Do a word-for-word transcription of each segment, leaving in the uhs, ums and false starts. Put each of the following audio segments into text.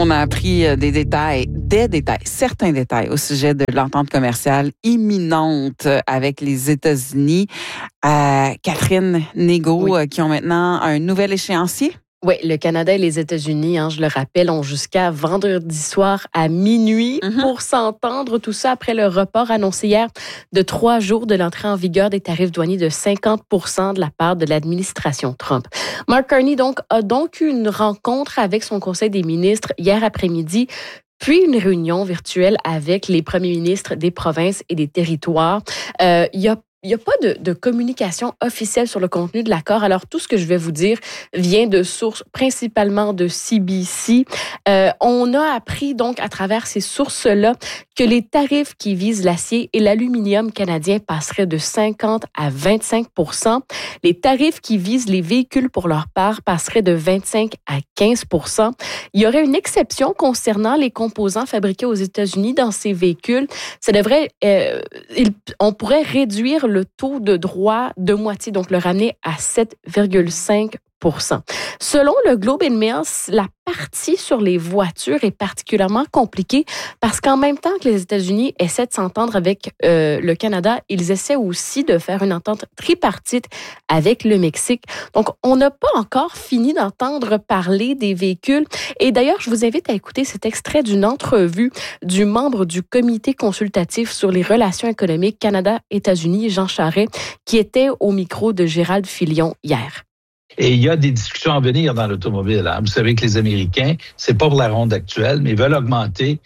On a appris des détails, des détails, certains détails au sujet de l'entente commerciale imminente avec les États-Unis. Euh, Catherine Négo, oui. qui ont maintenant un nouvel échéancier. Oui, le Canada et les États-Unis, hein, je le rappelle, ont jusqu'à vendredi soir à minuit mm-hmm. pour s'entendre. Tout ça après le report annoncé hier de trois jours de l'entrée en vigueur des tarifs douaniers de cinquante pour cent de la part de l'administration Trump. Mark Carney donc, a donc eu une rencontre avec son conseil des ministres hier après-midi, puis une réunion virtuelle avec les premiers ministres des provinces et des territoires. Euh, il y a Il n'y a pas de, de communication officielle sur le contenu de l'accord. Alors, tout ce que je vais vous dire vient de sources principalement de C B C. Euh, on a appris donc à travers ces sources-là que les tarifs qui visent l'acier et l'aluminium canadien passeraient de cinquante à vingt-cinq pour cent. Les tarifs qui visent les véhicules pour leur part passeraient de vingt-cinq à quinze pour cent. Il y aurait une exception concernant les composants fabriqués aux États-Unis dans ces véhicules. Ça devrait, euh, il, on pourrait réduire le le taux de droit de moitié, donc le ramener à sept virgule cinq pour cent. Selon le Globe and Mail, la partie sur les voitures est particulièrement compliquée parce qu'en même temps que les États-Unis essaient de s'entendre avec euh, le Canada, ils essaient aussi de faire une entente tripartite avec le Mexique. Donc, on n'a pas encore fini d'entendre parler des véhicules. Et d'ailleurs, je vous invite à écouter cet extrait d'une entrevue du membre du comité consultatif sur les relations économiques Canada-États-Unis, Jean Charest, qui était au micro de Gérald Filion hier. Et il y a des discussions à venir dans l'automobile. Hein. Vous savez que les Américains, c'est pas pour la ronde actuelle, mais ils veulent augmenter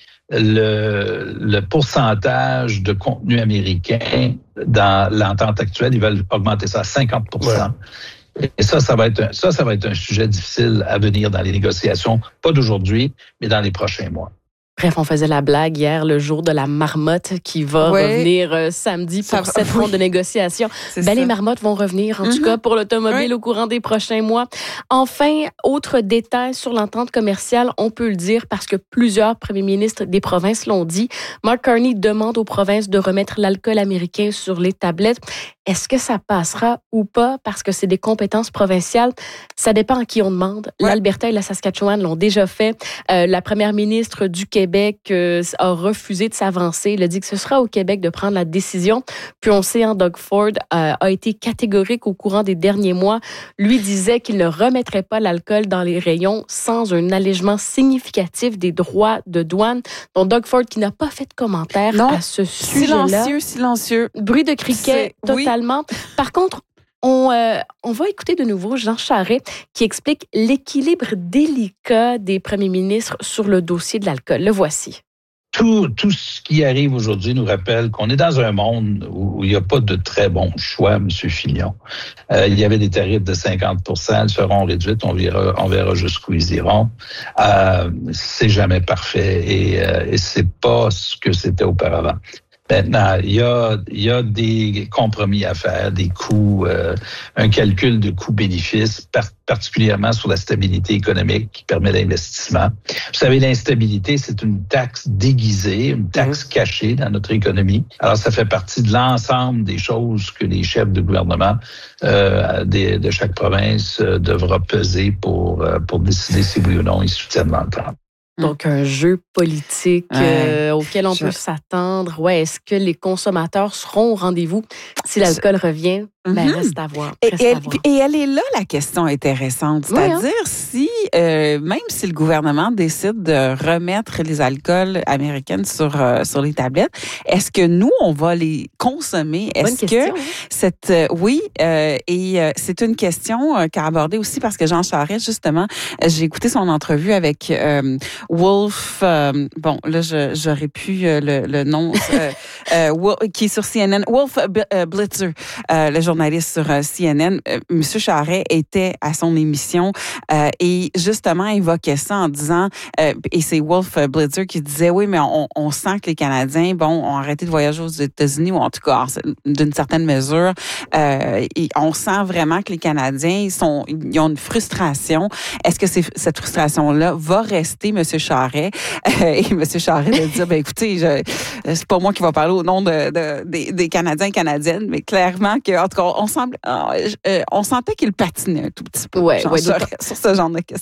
le, le pourcentage de contenu américain dans l'entente actuelle. Ils veulent augmenter ça à cinquante pour cent. Ouais. Et ça, ça va être un, ça, ça va être un sujet difficile à venir dans les négociations, pas d'aujourd'hui, mais dans les prochains mois. Bref, on faisait la blague hier, le jour de la marmotte qui va oui. revenir euh, samedi pour ça, cette oui. ronde de négociation. Ben, les marmottes vont revenir, en mm-hmm. tout cas pour l'automobile oui. au courant des prochains mois. Enfin, autre détail sur l'entente commerciale, on peut le dire parce que plusieurs premiers ministres des provinces l'ont dit. Mark Carney demande aux provinces de remettre l'alcool américain sur les tablettes. Est-ce que ça passera ou pas parce que c'est des compétences provinciales? Ça dépend à qui on demande. Ouais. L'Alberta et la Saskatchewan l'ont déjà fait. Euh, la première ministre du Québec euh, a refusé de s'avancer. Elle a dit que ce sera au Québec de prendre la décision. Puis on sait, hein, Doug Ford euh, a été catégorique au courant des derniers mois. Lui disait qu'il ne remettrait pas l'alcool dans les rayons sans un allègement significatif des droits de douane. Donc Doug Ford qui n'a pas fait de commentaire non. à ce sujet-là. Silencieux, silencieux. Bruit de criquet totalement. Oui. Par contre, on, euh, on va écouter de nouveau Jean Charest qui explique l'équilibre délicat des premiers ministres sur le dossier de l'alcool. Le voici. Tout, tout ce qui arrive aujourd'hui nous rappelle qu'on est dans un monde où il n'y a pas de très bons choix, M. Filion. Euh, il y avait des tarifs de cinquante pour cent, elles seront réduites, on verra, on verra jusqu'où ils iront. Euh, c'est jamais parfait et, euh, et c'est pas ce que c'était auparavant. Maintenant, il y a, il y a des compromis à faire, des coûts, euh, un calcul de coûts-bénéfices, par, particulièrement sur la stabilité économique qui permet l'investissement. Vous savez, l'instabilité, c'est une taxe déguisée, une taxe cachée dans notre économie. Alors, ça fait partie de l'ensemble des choses que les chefs de gouvernement euh, de, de chaque province euh, devra peser pour, euh, pour décider si oui ou non ils soutiennent l'entente. Donc, un jeu politique euh, auquel on je... peut s'attendre. Ouais, est-ce que les consommateurs seront au rendez-vous si l'alcool revient? Ben, mm-hmm. reste à voir. Reste et, à elle, voir. et elle est là, la question intéressante. C'est-à-dire, oui, hein? si, euh, même si le gouvernement décide de remettre les alcools américaines sur, euh, sur les tablettes, est-ce que nous, on va les consommer? Est-ce Bonne question, que hein? cette, euh, oui, euh, et euh, c'est une question euh, qu'a abordée aussi parce que Jean Charest, justement, euh, j'ai écouté son entrevue avec euh, Wolf, euh, bon, là, je, j'aurais pu euh, le, le nom, euh, euh, Wolf, qui est sur C N N, Wolf Blitzer, euh, le journaliste sur euh, C N N. Euh, Monsieur Charest était à son émission euh, et justement évoquait ça en disant, euh, et c'est Wolf Blitzer qui disait, oui, mais on, on sent que les Canadiens, bon, ont arrêté de voyager aux États-Unis, ou en tout cas, d'une certaine mesure, euh, et on sent vraiment que les Canadiens, ils, sont, ils ont une frustration. Est-ce que c'est, cette frustration-là va rester, Monsieur Charest? Euh, et Monsieur Charest va dire, ben écoutez, je, c'est pas moi qui va parler au nom de, de, des, des Canadiens et Canadiennes, mais clairement que, en tout cas, on, semble, on, on sentait qu'il patinait un tout petit peu. Ouais, ouais, sur, sur ce genre de questions.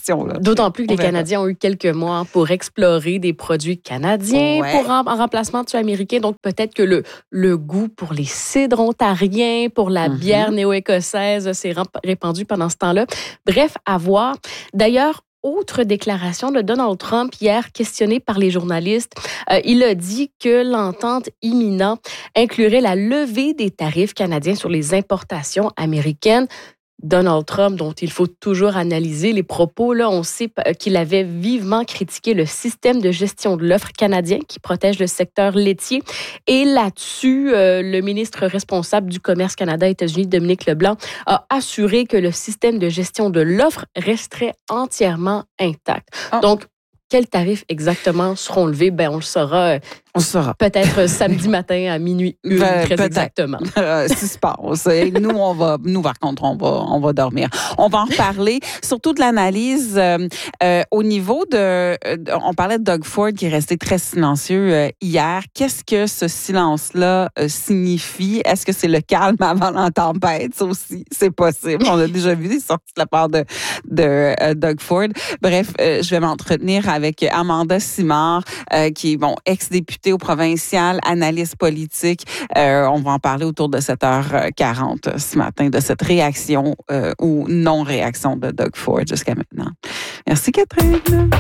réaction. Là. D'autant plus que les Canadiens ont eu quelques mois pour explorer des produits canadiens ouais. pour en, en remplacement de ceux américains. Donc, peut-être que le, le goût pour les cidres ontariens, pour la mm-hmm. bière néo-écossaise s'est répandu pendant ce temps-là. Bref, à voir. D'ailleurs, autre déclaration de Donald Trump hier, questionné par les journalistes. Euh, il a dit que l'entente imminente inclurait la levée des tarifs canadiens sur les importations américaines. Donald Trump, dont il faut toujours analyser les propos, là, on sait qu'il avait vivement critiqué le système de gestion de l'offre canadien qui protège le secteur laitier. Et là-dessus, euh, le ministre responsable du commerce Canada-États-Unis, Dominique Leblanc, a assuré que le système de gestion de l'offre resterait entièrement intact. Oh. Donc, quels tarifs exactement seront levés? Ben, on le saura. On le saura. Peut-être samedi matin à minuit une, ben, très peut-être. Exactement. Euh, suspense. Nous, on va, nous, par contre, on va, on va dormir. On va en reparler, surtout de l'analyse euh, euh, au niveau de, euh, on parlait de Doug Ford qui est resté très silencieux euh, hier. Qu'est-ce que ce silence-là euh, signifie? Est-ce que c'est le calme avant la tempête? Ça aussi, c'est possible. On a déjà vu des sorties de la part de, de euh, Doug Ford. Bref, euh, je vais m'entretenir avec Amanda Simard, euh, qui est, bon, ex-députée au provincial, analyste politique. Euh, on va en parler autour de sept heures quarante ce matin de cette réaction euh, ou non-réaction de Doug Ford jusqu'à maintenant. Merci Catherine.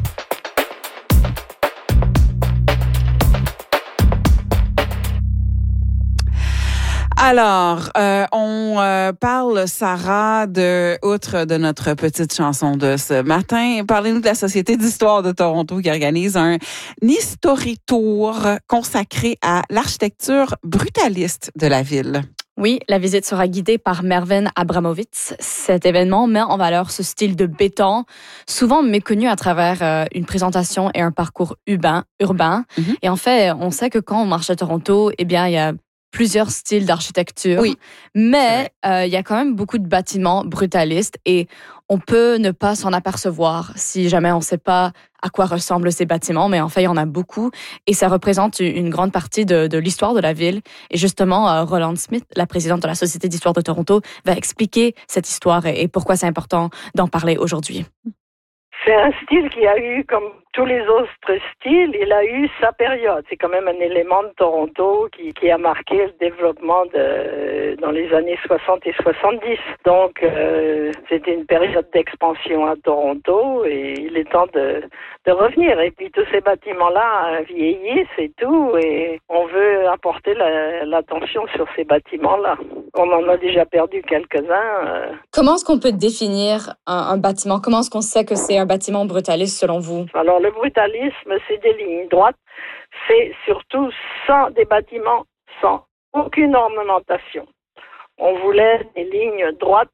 Alors, euh, on euh, parle, Sarah, de outre de notre petite chanson de ce matin. Parlez-nous de la Société d'histoire de Toronto qui organise un History Tour consacré à l'architecture brutaliste de la ville. Oui, la visite sera guidée par Mervyn Abramovitz. Cet événement met en valeur ce style de béton, souvent méconnu à travers euh, une présentation et un parcours urbain. urbain. Mm-hmm. Et en fait, on sait que quand on marche à Toronto, eh bien, il y a plusieurs styles d'architecture, oui. mais euh, il y a quand même beaucoup de bâtiments brutalistes et on peut ne pas s'en apercevoir si jamais on ne sait pas à quoi ressemblent ces bâtiments, mais en fait, il y en a beaucoup et ça représente une grande partie de, de l'histoire de la ville. Et justement, euh, Roland Smith, la présidente de la Société d'histoire de Toronto, va expliquer cette histoire et, et pourquoi c'est important d'en parler aujourd'hui. C'est un style qui a eu, comme tous les autres styles, il a eu sa période. C'est quand même un élément de Toronto qui, qui a marqué le développement de, dans les années soixante et soixante-dix. Donc, euh, c'était une période d'expansion à Toronto et il est temps de, de revenir. Et puis, tous ces bâtiments-là vieillissent et tout, et on veut apporter la, l'attention sur ces bâtiments-là. On en a déjà perdu quelques-uns. Euh. Comment est-ce qu'on peut définir un, un bâtiment? Comment est-ce qu'on sait que c'est un bâtiment brutaliste selon vous? Alors, le brutalisme, c'est des lignes droites. C'est surtout sans des bâtiments sans aucune ornementation. On voulait des lignes droites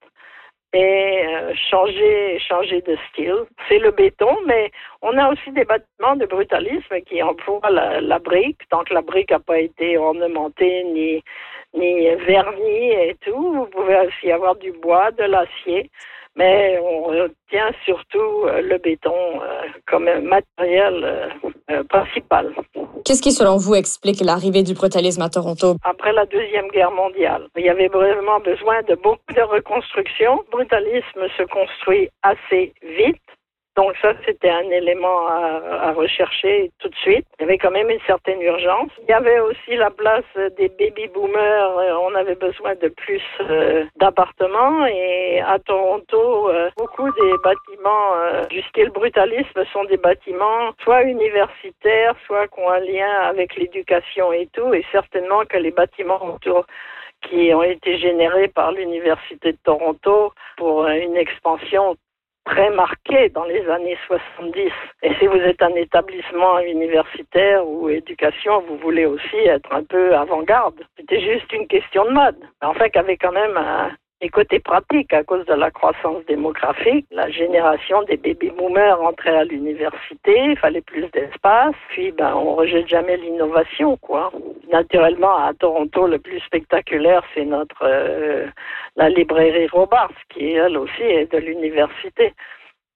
et euh, changer, changer de style. C'est le béton, mais on a aussi des bâtiments de brutalisme qui emploient la, la brique, tant que la brique n'a pas été ornementée ni, ni vernie et tout. Vous pouvez aussi avoir du bois, de l'acier. Mais on retient surtout le béton comme matériel principal. Qu'est-ce qui, selon vous, explique l'arrivée du brutalisme à Toronto? Après la Deuxième Guerre mondiale, il y avait vraiment besoin de beaucoup de reconstruction. Le brutalisme se construit assez vite. Donc ça, c'était un élément à, à rechercher tout de suite. Il y avait quand même une certaine urgence. Il y avait aussi la place des baby-boomers. On avait besoin de plus euh, d'appartements. Et à Toronto, euh, beaucoup des bâtiments euh, du style brutalisme sont des bâtiments soit universitaires, soit qui ont un lien avec l'éducation et tout. Et certainement que les bâtiments autour qui ont été générés par l'Université de Toronto pour une expansion très marqué dans les années soixante-dix. Et si vous êtes un établissement universitaire ou éducation, vous voulez aussi être un peu avant-garde. C'était juste une question de mode. En fait, avait quand même un, des côtés pratiques à cause de la croissance démographique. La génération des baby-boomers entrait à l'université, il fallait plus d'espace. Puis, ben, on rejette jamais l'innovation, quoi. Naturellement, à Toronto, le plus spectaculaire, c'est notre euh, la librairie Robarts, qui elle aussi est de l'université.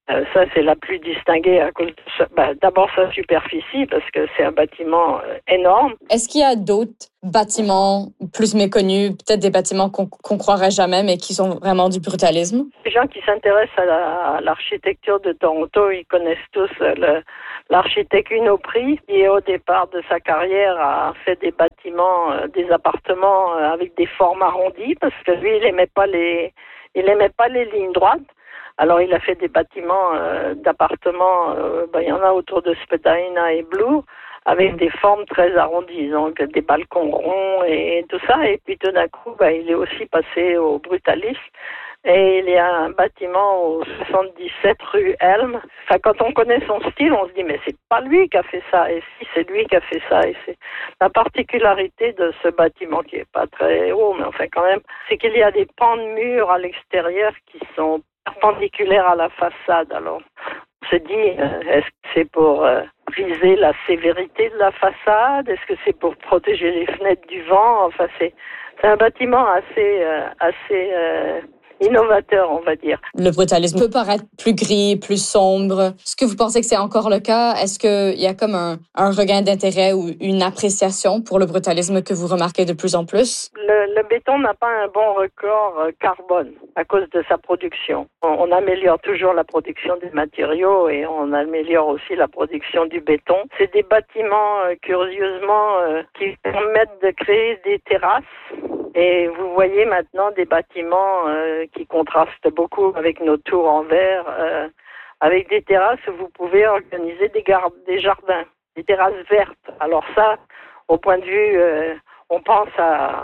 Euh, ça, c'est la plus distinguée à cause de ça. Ben, d'abord sa superficie, parce que c'est un bâtiment euh, énorme. Est-ce qu'il y a d'autres bâtiments plus méconnus, peut-être des bâtiments qu'on qu'on croirait jamais, mais qui sont vraiment du brutalisme? Les gens qui s'intéressent à, la, à l'architecture de Toronto, ils connaissent tous le, l'architecte Uno Prix, qui au départ de sa carrière a fait des bâtiments, euh, des appartements euh, avec des formes arrondies, parce que lui, il aimait pas les, il aimait pas les lignes droites. Alors, il a fait des bâtiments euh, d'appartements, euh, ben, il y en a autour de Spadina et Bloor, avec des formes très arrondies, donc des balcons ronds et tout ça. Et puis tout d'un coup, ben, il est aussi passé au brutalisme. Et il y a un bâtiment au soixante-dix-sept rue Elm. Enfin, quand on connaît son style, on se dit, mais c'est pas lui qui a fait ça. Et si, c'est lui qui a fait ça. Et c'est la particularité de ce bâtiment, qui est pas très haut, mais enfin quand même, c'est qu'il y a des pans de murs à l'extérieur qui sont perpendiculaires à la façade. Alors, on se dit, euh, est-ce que c'est pour euh, briser la sévérité de la façade? Est-ce que c'est pour protéger les fenêtres du vent? Enfin, c'est, c'est un bâtiment assez, euh, assez euh, innovateur, on va dire. Le brutalisme peut paraître plus gris, plus sombre. Est-ce que vous pensez que c'est encore le cas? Est-ce qu'il y a comme un, un regain d'intérêt ou une appréciation pour le brutalisme que vous remarquez de plus en plus? Le, le béton n'a pas un bon record carbone à cause de sa production. On, on améliore toujours la production des matériaux et on améliore aussi la production du béton. C'est des bâtiments, euh, curieusement, euh, qui permettent de créer des terrasses. Et vous voyez maintenant des bâtiments euh, qui contrastent beaucoup avec nos tours en verre, euh, avec des terrasses où vous pouvez organiser des, gar- des jardins, des terrasses vertes. Alors ça, au point de vue, euh, on pense à,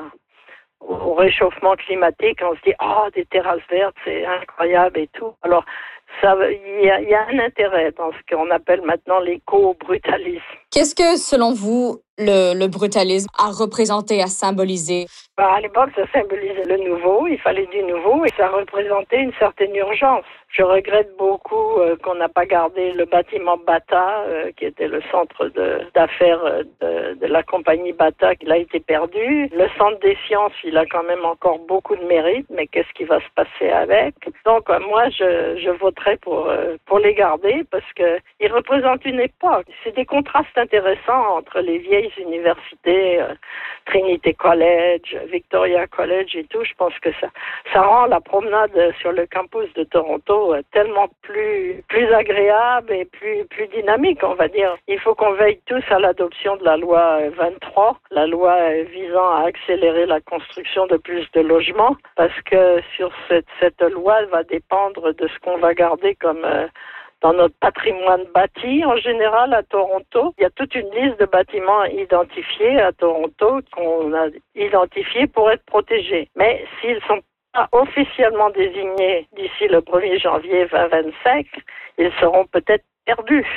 au réchauffement climatique, on se dit « Ah, oh, des terrasses vertes, c'est incroyable et tout ». Alors, ça, il y a, y a un intérêt dans ce qu'on appelle maintenant l'éco-brutalisme. Qu'est-ce que, selon vous, le, le brutalisme a représenté, a symbolisé? Bah, à l'époque, ça symbolisait le nouveau, il fallait du nouveau et ça représentait une certaine urgence. Je regrette beaucoup euh, qu'on n'a pas gardé le bâtiment Bata, euh, qui était le centre de, d'affaires de, de la compagnie Bata, qui a été perdu. Le centre des sciences, il a quand même encore beaucoup de mérite, mais qu'est-ce qui va se passer avec? Donc, euh, moi, je, je voterai pour, euh, pour les garder parce que ils représentent une époque. C'est des contrastes intéressants entre les vieilles universités, euh, Trinity College, Victoria College et tout. Je pense que ça, ça rend la promenade sur le campus de Toronto euh, tellement plus, plus agréable et plus, plus dynamique, on va dire. Il faut qu'on veille tous à l'adoption de la loi vingt-trois, la loi euh, visant à accélérer la construction de plus de logements, parce que sur cette, cette loi, elle va dépendre de ce qu'on va garder comme euh, dans notre patrimoine bâti en général à Toronto. Il y a toute une liste de bâtiments identifiés à Toronto qu'on a identifiés pour être protégés. Mais s'ils sont pas officiellement désignés d'ici le premier janvier vingt vingt-cinq, ils seront peut-être perdus.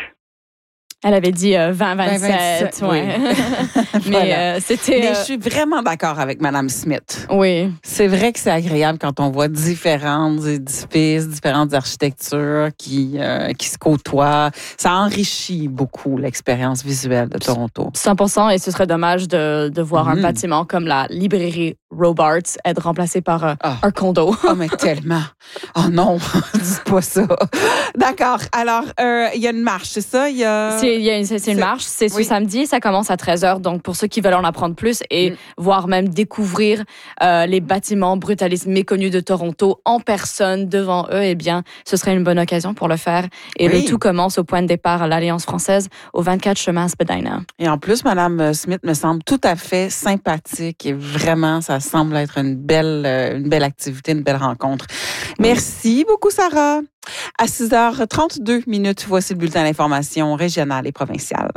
Elle avait dit euh, vingt vingt-sept, ouais. Oui. Mais voilà. euh, c'était... Mais euh... je suis vraiment d'accord avec Mme Smith. Oui. C'est vrai que c'est agréable quand on voit différents édifices, différentes architectures qui, euh, qui se côtoient. Ça enrichit beaucoup l'expérience visuelle de Toronto. cent pour cent, et ce serait dommage de, de voir mmh. un bâtiment comme la librairie Robarts être remplacé par euh, oh. un condo. Oh, mais tellement. Oh non, dis pas ça. D'accord. Alors, euh, il y a une marche, c'est ça? Il y a... C'est, y a une, c'est, c'est une marche. C'est ce oui. samedi. Ça commence à treize heures. Donc, pour ceux qui veulent en apprendre plus et mm. voir même découvrir euh, les bâtiments brutalistes méconnus de Toronto en personne devant eux, eh bien, ce serait une bonne occasion pour le faire. Et oui. le tout commence au point de départ à l'Alliance française, au vingt-quatre chemin Spadina. Et en plus, Mme Smith me semble tout à fait sympathique et vraiment, ça semble être une belle, une belle activité, une belle rencontre. Merci beaucoup, Sarah. À six heures trente-deux minutes, voici le bulletin d'information régionale et provinciale.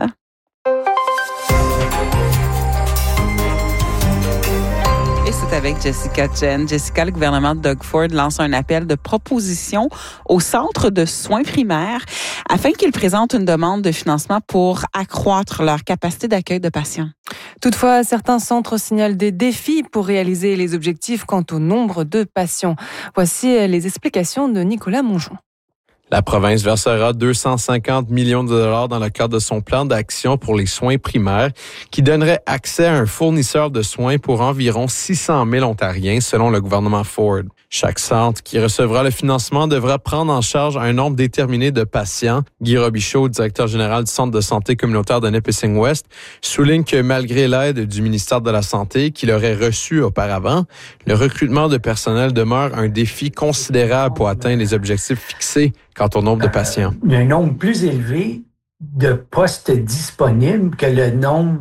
Et c'est avec Jessica Chen. Jessica, le gouvernement de Doug Ford lance un appel de proposition au centre de soins primaires afin qu'ils présentent une demande de financement pour accroître leur capacité d'accueil de patients. Toutefois, certains centres signalent des défis pour réaliser les objectifs quant au nombre de patients. Voici les explications de Nicolas Mongeon. La province versera deux cent cinquante millions de dollars dans le cadre de son plan d'action pour les soins primaires qui donnerait accès à un fournisseur de soins pour environ six cent mille Ontariens selon le gouvernement Ford. Chaque centre qui recevra le financement devra prendre en charge un nombre déterminé de patients. Guy Robichaud, directeur général du Centre de santé communautaire de Nipissing-West, souligne que malgré l'aide du ministère de la Santé qu'il aurait reçue auparavant, le recrutement de personnel demeure un défi considérable pour atteindre les objectifs fixés quant au nombre de patients. Il y a un nombre plus élevé de postes disponibles que le nombre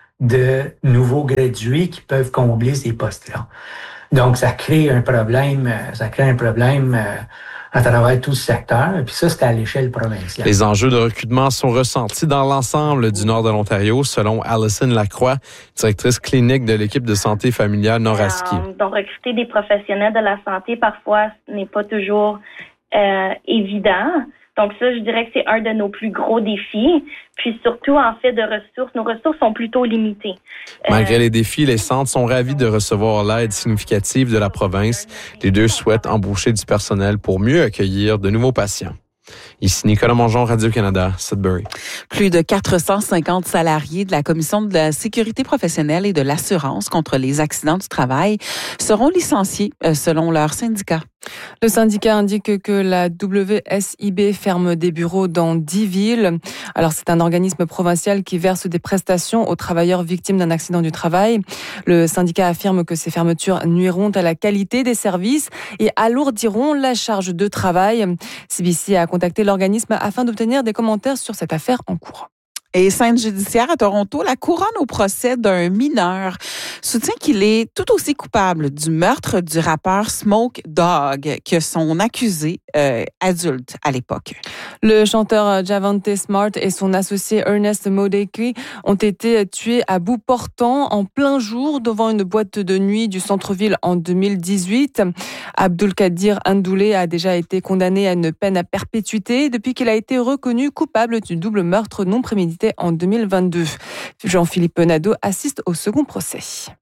de nouveaux gradués qui peuvent combler ces postes-là. Donc, ça crée un problème, ça crée un problème euh, à travers tout ce secteur. Puis ça, c'est à l'échelle provinciale. Les enjeux de recrutement sont ressentis dans l'ensemble du nord de l'Ontario, selon Alison Lacroix, directrice clinique de l'équipe de santé familiale Nord-Aski. Euh, donc, recruter des professionnels de la santé, parfois, ce n'est pas toujours euh, évident. Donc ça, je dirais que c'est un de nos plus gros défis. Puis surtout, en fait, de ressources, nos ressources sont plutôt limitées. Malgré euh, les défis, les centres sont ravis de recevoir l'aide significative de la province. Les deux souhaitent embaucher du personnel pour mieux accueillir de nouveaux patients. Ici Nicolas Mongeon, Radio-Canada, Sudbury. Plus de quatre cent cinquante salariés de la Commission de la sécurité professionnelle et de l'assurance contre les accidents du travail seront licenciés selon leur syndicat. Le syndicat indique que la W S I B ferme des bureaux dans dix villes. Alors, c'est un organisme provincial qui verse des prestations aux travailleurs victimes d'un accident du travail. Le syndicat affirme que ces fermetures nuiront à la qualité des services et alourdiront la charge de travail. C B C a contacté l'organisme afin d'obtenir des commentaires sur cette affaire en cours. Et scène judiciaire à Toronto, la couronne au procès d'un mineur soutient qu'il est tout aussi coupable du meurtre du rappeur Smoke Dogg que son accusé euh, adulte à l'époque. Le chanteur Javante Smart et son associé Ernest Modeki ont été tués à bout portant en plein jour devant une boîte de nuit du centre-ville en deux mille dix-huit. Abdulkadir Andoulé a déjà été condamné à une peine à perpétuité depuis qu'il a été reconnu coupable du double meurtre non prémédité en deux mille vingt-deux. Jean-Philippe Nadeau assiste au second procès.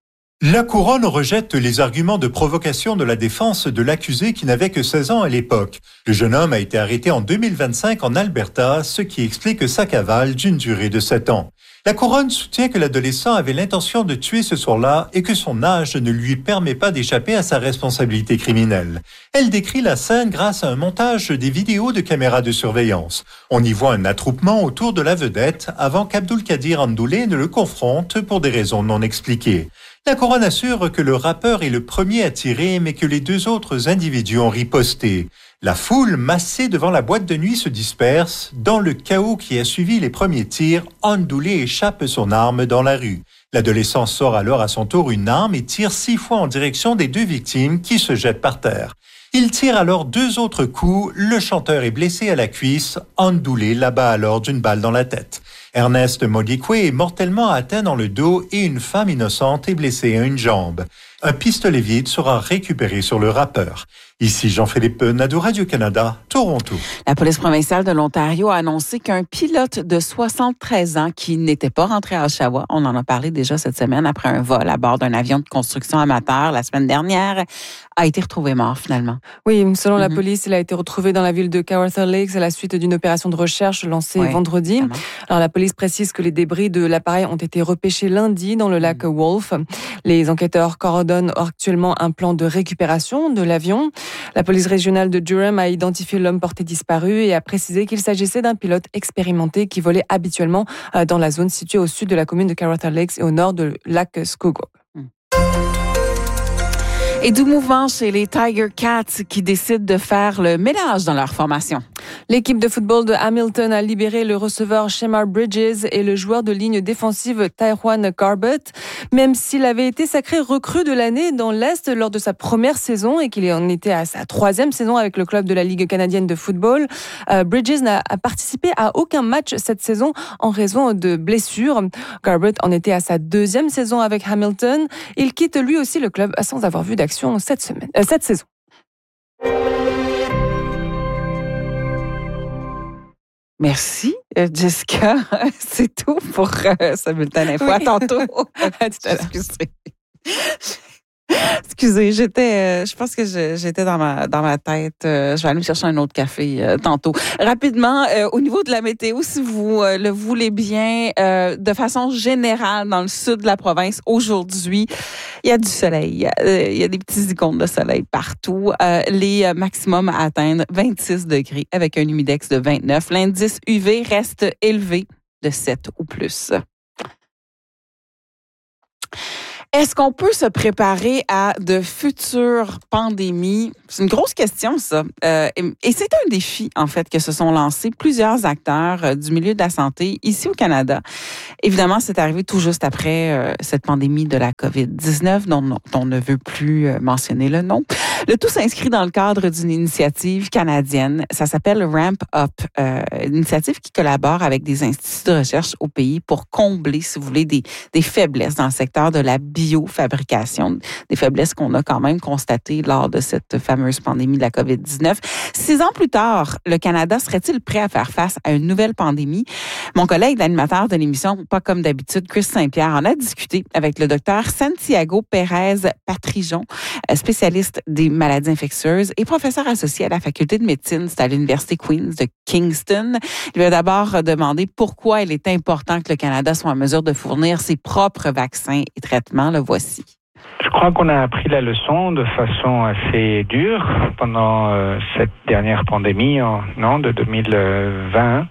La couronne rejette les arguments de provocation de la défense de l'accusé qui n'avait que seize ans à l'époque. Le jeune homme a été arrêté en deux mille vingt-cinq en Alberta, ce qui explique sa cavale d'une durée de sept ans. La couronne soutient que l'adolescent avait l'intention de tuer ce soir-là et que son âge ne lui permet pas d'échapper à sa responsabilité criminelle. Elle décrit la scène grâce à un montage des vidéos de caméras de surveillance. On y voit un attroupement autour de la vedette avant qu'Abdulkadir Andoulé ne le confronte pour des raisons non expliquées. La couronne assure que le rappeur est le premier à tirer, mais que les deux autres individus ont riposté. La foule massée devant la boîte de nuit se disperse. Dans le chaos qui a suivi les premiers tirs, Andoulé échappe son arme dans la rue. L'adolescent sort alors à son tour une arme et tire six fois en direction des deux victimes qui se jettent par terre. Il tire alors deux autres coups. Le chanteur est blessé à la cuisse. Andoulé l'abat alors d'une balle dans la tête. Ernest Modikwe est mortellement atteint dans le dos et une femme innocente est blessée à une jambe. Un pistolet vide sera récupéré sur le rappeur. Ici Jean-Philippe Nadeau, Radio-Canada, Toronto. La police provinciale de l'Ontario a annoncé qu'un pilote de soixante-treize ans qui n'était pas rentré à Oshawa, on en a parlé déjà cette semaine après un vol à bord d'un avion de construction amateur la semaine dernière, a été retrouvé mort finalement. Oui, selon mm-hmm. la police, il a été retrouvé dans la ville de Kawartha Lakes à la suite d'une opération de recherche lancée oui, vendredi. Vraiment. Alors la police précise que les débris de l'appareil ont été repêchés lundi dans le lac mm. Wolf. Les enquêteurs coordonnent actuellement un plan de récupération de l'avion. La police régionale de Durham a identifié l'homme porté disparu et a précisé qu'il s'agissait d'un pilote expérimenté qui volait habituellement dans la zone située au sud de la commune de Kawartha Lakes et au nord du lac Scugog. Et du mouvement chez les Tiger Cats qui décident de faire le ménage dans leur formation. L'équipe de football de Hamilton a libéré le receveur Shemar Bridges et le joueur de ligne défensive Tyjuan Garbutt. Même s'il avait été sacré recrue de l'année dans l'Est lors de sa première saison et qu'il en était à sa troisième saison avec le club de la Ligue canadienne de football, euh, Bridges n'a participé à aucun match cette saison en raison de blessures. Garbutt en était à sa deuxième saison avec Hamilton. Il quitte lui aussi le club sans avoir vu d'action cette semaine, euh, cette saison. Merci, Jessica. C'est tout pour euh, ce bulletin d'info. Oui. À tantôt. À tout à l'heure. Excusez, j'étais, euh, je pense que je, j'étais dans ma dans ma tête. Euh, je vais aller me chercher un autre café euh, tantôt. Rapidement, euh, au niveau de la météo, si vous euh, le voulez bien, euh, de façon générale, dans le sud de la province, aujourd'hui, il y a du soleil. Euh, il y a des petits icônes de soleil partout. Euh, les maximums à atteindre vingt-six degrés avec un humidex de vingt-neuf. L'indice U V reste élevé de sept ou plus. Est-ce qu'on peut se préparer à de futures pandémies? C'est une grosse question, ça. Euh, et c'est un défi, en fait, que se sont lancés plusieurs acteurs euh, du milieu de la santé ici au Canada. Évidemment, c'est arrivé tout juste après euh, cette pandémie de la covid dix-neuf, dont, dont on ne veut plus euh, mentionner le nom. Le tout s'inscrit dans le cadre d'une initiative canadienne. Ça s'appelle Ramp Up, euh, une initiative qui collabore avec des instituts de recherche au pays pour combler, si vous voulez, des, des faiblesses dans le secteur de la biofabrication, des faiblesses qu'on a quand même constatées lors de cette fameuse pandémie de la covid dix-neuf. Six ans plus tard, le Canada serait-il prêt à faire face à une nouvelle pandémie? Mon collègue, l'animateur de l'émission, pas comme d'habitude, Chris Saint-Pierre, en a discuté avec le docteur Santiago Pérez Patrijon, spécialiste des maladies infectieuses et professeur associé à la faculté de médecine, c'est à l'Université Queen's de Kingston. Il lui a d'abord demandé pourquoi il est important que le Canada soit en mesure de fournir ses propres vaccins et traitements. Le voici. Je crois qu'on a appris la leçon de façon assez dure pendant euh, cette dernière pandémie en, non, de deux mille vingt,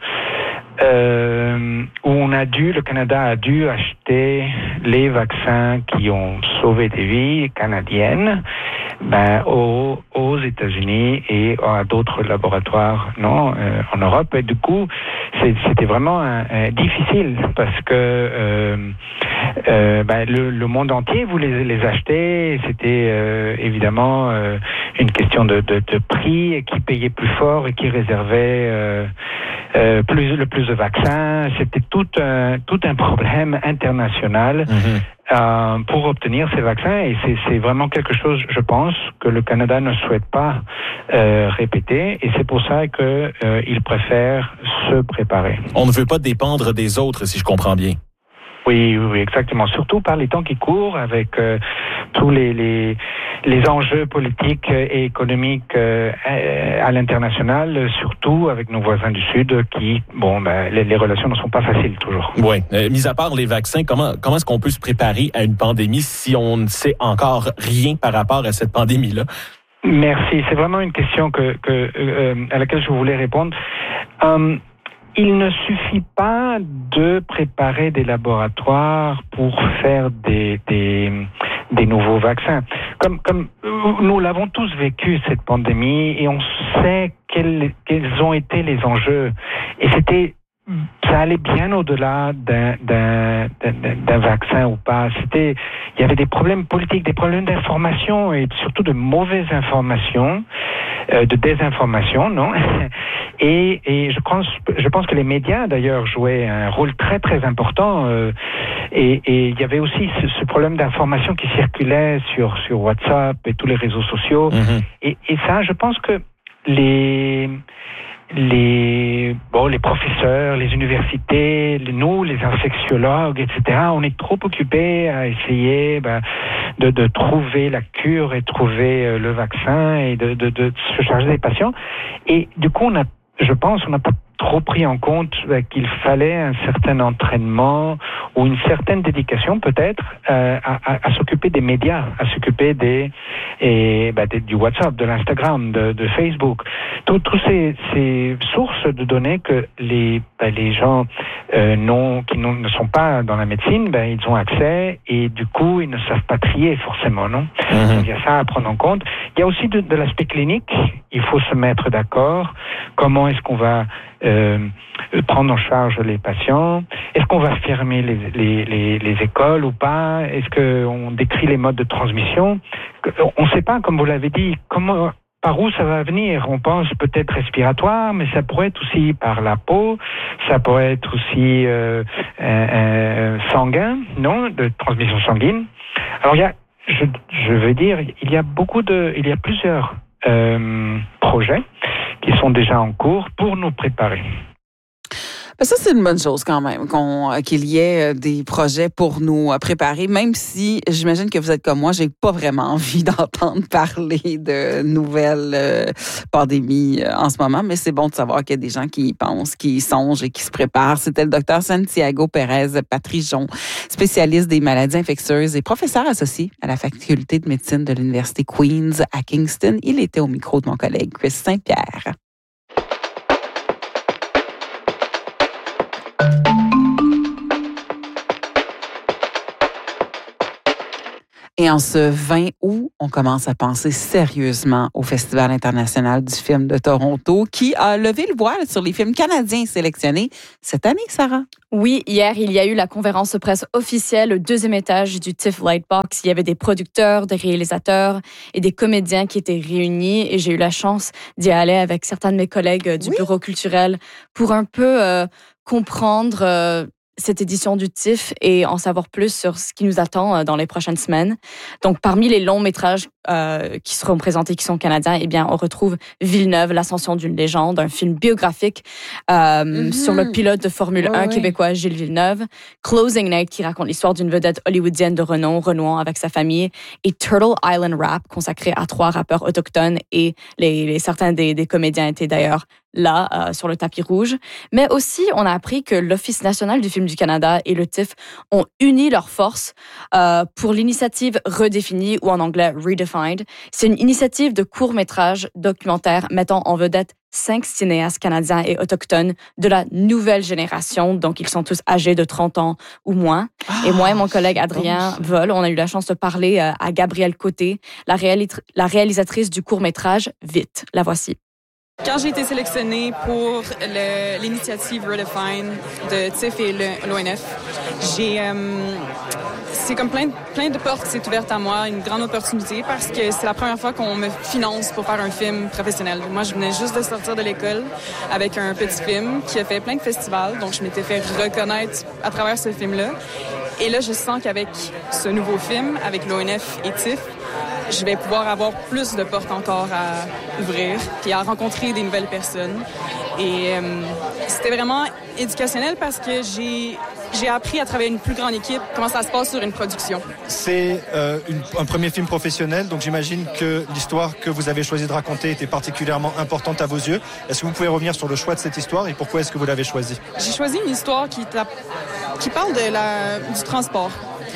euh, où on a dû, le Canada a dû acheter les vaccins qui ont sauvé des vies canadiennes ben, aux, aux États-Unis et à d'autres laboratoires non, euh, en Europe. Et du coup, c'est, c'était vraiment un, un, difficile parce que euh, euh, ben, le, le monde entier voulait les acheter. C'était euh, évidemment euh, une question de, de, de prix, qui payait plus fort et qui réservait euh, euh, plus, le plus de vaccins. C'était tout un, tout un problème international. Mmh. Euh, pour obtenir ces vaccins, et c'est, c'est vraiment quelque chose, je pense, que le Canada ne souhaite pas euh, répéter, et c'est pour ça que euh, il préfère se préparer. On ne veut pas dépendre des autres, si je comprends bien. Oui, oui, exactement. Surtout par les temps qui courent, avec euh, tous les, les les enjeux politiques et économiques euh, à l'international, surtout avec nos voisins du Sud, qui, bon, ben, les, les relations ne sont pas faciles toujours. Oui. Euh, mis à part les vaccins, comment comment est-ce qu'on peut se préparer à une pandémie si on ne sait encore rien par rapport à cette pandémie-là? Merci. C'est vraiment une question que, que euh, à laquelle je voulais répondre. Um, Il ne suffit pas de préparer des laboratoires pour faire des, des, des nouveaux vaccins. Comme, comme nous l'avons tous vécu, cette pandémie, et on sait quels, quels ont été les enjeux. Et c'était, ça allait bien au-delà d'un, d'un, d'un, d'un vaccin ou pas. C'était, il y avait des problèmes politiques, des problèmes d'information et surtout de mauvaises informations, euh, de désinformation, non? Et, et je pense, je pense que les médias, d'ailleurs, jouaient un rôle très, très important. Euh, et, et il y avait aussi ce, ce problème d'information qui circulait sur, sur WhatsApp et tous les réseaux sociaux. Mmh. Et, et ça, je pense que les... les bon les professeurs, les universités, les, nous, les infectiologues, et cetera, on est trop occupés à essayer ben, de, de trouver la cure et trouver euh, le vaccin et de, de, de se charger des patients. Et du coup, on a, je pense, on n'a pas trop pris en compte ben, qu'il fallait un certain entraînement ou une certaine dédication peut-être euh, à, à, à s'occuper des médias, à s'occuper des, et, ben, des du WhatsApp, de l'Instagram, de, de Facebook, toutes tout ces, ces sources de données que les, ben, les gens euh, non, qui non, ne sont pas dans la médecine, ben, ils ont accès et du coup ils ne savent pas trier forcément, non? Mm-hmm. Donc, il y a ça à prendre en compte. Il y a aussi de, de l'aspect clinique. Il faut se mettre d'accord. Comment est-ce qu'on va Euh, prendre en charge les patients? Est-ce qu'on va fermer les, les, les, les écoles ou pas? Est-ce qu'on décrit les modes de transmission? On ne sait pas, comme vous l'avez dit, comment, par où ça va venir. On pense peut-être respiratoire, mais ça pourrait être aussi par la peau, ça pourrait être aussi euh, euh, sanguin, non, de transmission sanguine. Alors il y a, je, je veux dire, il y a beaucoup de, il y a plusieurs euh, projets qui sont déjà en cours pour nous préparer. Ben ça, c'est une bonne chose quand même, qu'on, qu'il y ait des projets pour nous préparer, même si j'imagine que vous êtes comme moi, j'ai pas vraiment envie d'entendre parler de nouvelles euh, pandémies en ce moment, mais c'est bon de savoir qu'il y a des gens qui y pensent, qui y songent et qui se préparent. C'était le docteur Santiago Pérez Patrijon, spécialiste des maladies infectieuses et professeur associé à la faculté de médecine de l'Université Queen's à Kingston. Il était au micro de mon collègue Chris Saint-Pierre. Et en ce vingt août, on commence à penser sérieusement au Festival international du film de Toronto qui a levé le voile sur les films canadiens sélectionnés cette année, Sarah. Oui, hier, il y a eu la conférence de presse officielle au deuxième étage du TIFF Lightbox. Il y avait des producteurs, des réalisateurs et des comédiens qui étaient réunis et j'ai eu la chance d'y aller avec certains de mes collègues du oui. bureau culturel pour un peu euh, comprendre euh, cette édition du TIFF et en savoir plus sur ce qui nous attend dans les prochaines semaines. Donc, parmi les longs métrages euh, qui seront présentés, qui sont canadiens, eh bien, on retrouve Villeneuve, l'ascension d'une légende, un film biographique euh, mm-hmm. sur le pilote de Formule ouais, un ouais. québécois Gilles Villeneuve, Closing Night, qui raconte l'histoire d'une vedette hollywoodienne de renom, renouant avec sa famille, et Turtle Island Rap, consacré à trois rappeurs autochtones, et les, les certains des, des comédiens étaient d'ailleurs là, euh, sur le tapis rouge. Mais aussi, on a appris que l'Office national du film du Canada et le TIFF ont uni leurs forces euh, pour l'initiative Redéfinie, ou en anglais Redefined. C'est une initiative de court-métrage documentaire mettant en vedette cinq cinéastes canadiens et autochtones de la nouvelle génération. Donc, ils sont tous âgés de trente ans ou moins. Ah, et moi et mon collègue Adrien oh. Vol, on a eu la chance de parler euh, à Gabrielle Côté, la, réalit- la réalisatrice du court-métrage Vite. La voici. Quand j'ai été sélectionnée pour le, l'initiative Redefine de TIFF et le, l'O N F, j'ai, euh, c'est comme plein, plein de portes qui s'est ouvertes à moi, une grande opportunité parce que c'est la première fois qu'on me finance pour faire un film professionnel. Moi, je venais juste de sortir de l'école avec un petit film qui a fait plein de festivals, donc je m'étais fait reconnaître à travers ce film-là. Et là, je sens qu'avec ce nouveau film, avec l'O N F et TIFF, je vais pouvoir avoir plus de portes encore à ouvrir puis à rencontrer des nouvelles personnes. Et euh, c'était vraiment éducationnel parce que j'ai, j'ai appris à travailler une plus grande équipe, comment ça se passe sur une production. C'est euh, une, un premier film professionnel, donc j'imagine que l'histoire que vous avez choisi de raconter était particulièrement importante à vos yeux. Est-ce que vous pouvez revenir sur le choix de cette histoire et pourquoi est-ce que vous l'avez choisie? J'ai choisi une histoire qui, qui parle de la, du transport.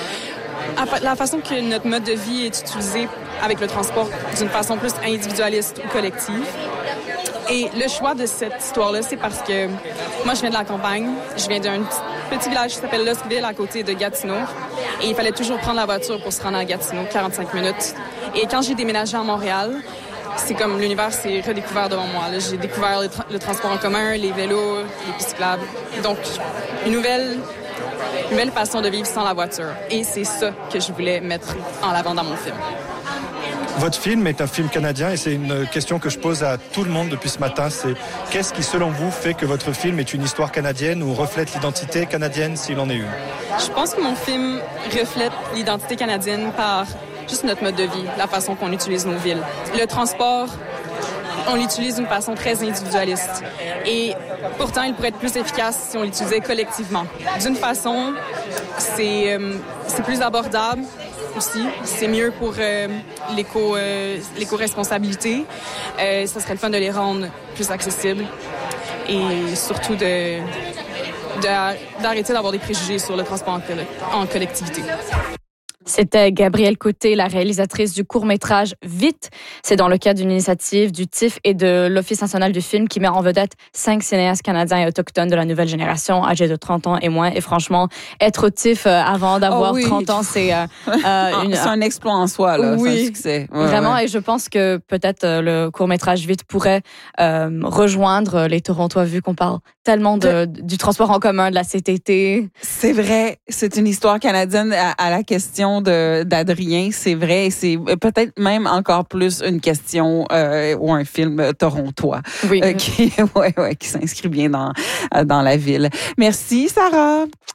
La façon que notre mode de vie est utilisé avec le transport d'une façon plus individualiste ou collective. Et le choix de cette histoire-là, c'est parce que moi, je viens de la campagne. Je viens d'un petit village qui s'appelle Lostville, à côté de Gatineau. Et il fallait toujours prendre la voiture pour se rendre à Gatineau, quarante-cinq minutes. Et quand j'ai déménagé à Montréal, c'est comme l'univers s'est redécouvert devant moi. Là, j'ai découvert le, tra- le transport en commun, les vélos, les pistes cyclables. Donc, une nouvelle... une nouvelle façon de vivre sans la voiture. Et c'est ça que je voulais mettre en avant dans mon film. Votre film est un film canadien et c'est une question que je pose à tout le monde depuis ce matin. C'est qu'est-ce qui, selon vous, fait que votre film est une histoire canadienne ou reflète l'identité canadienne s'il en est une? Je pense que mon film reflète l'identité canadienne par juste notre mode de vie, la façon qu'on utilise nos villes. Le transport, on l'utilise d'une façon très individualiste. Et pourtant, il pourrait être plus efficace si on l'utilisait collectivement. D'une façon, c'est, euh, c'est plus abordable aussi. C'est mieux pour euh, l'éco, euh, l'éco-responsabilité. Euh, ça serait le fun de les rendre plus accessibles et surtout de, de, d'arrêter d'avoir des préjugés sur le transport en, coll- en collectivité. C'était Gabrielle Côté, la réalisatrice du court-métrage Vite. C'est dans le cadre d'une initiative du TIFF et de l'Office national du film qui met en vedette cinq cinéastes canadiens et autochtones de la nouvelle génération, âgés de trente ans et moins. Et franchement, être au TIFF avant d'avoir oh oui. trente ans, c'est, euh, euh, une, c'est un exploit en soi, là. Oui, c'est un succès. Ouais, vraiment. Ouais. Et je pense que peut-être euh, le court-métrage Vite pourrait euh, rejoindre les Torontois, vu qu'on parle tellement de, de... du transport en commun, de la C T T. C'est vrai. C'est une histoire canadienne à, à la question De, d'Adrien, c'est vrai, et c'est peut-être même encore plus une question euh, ou un film torontois oui. euh, qui, ouais, ouais, qui s'inscrit bien dans, dans la ville. Merci, Sarah.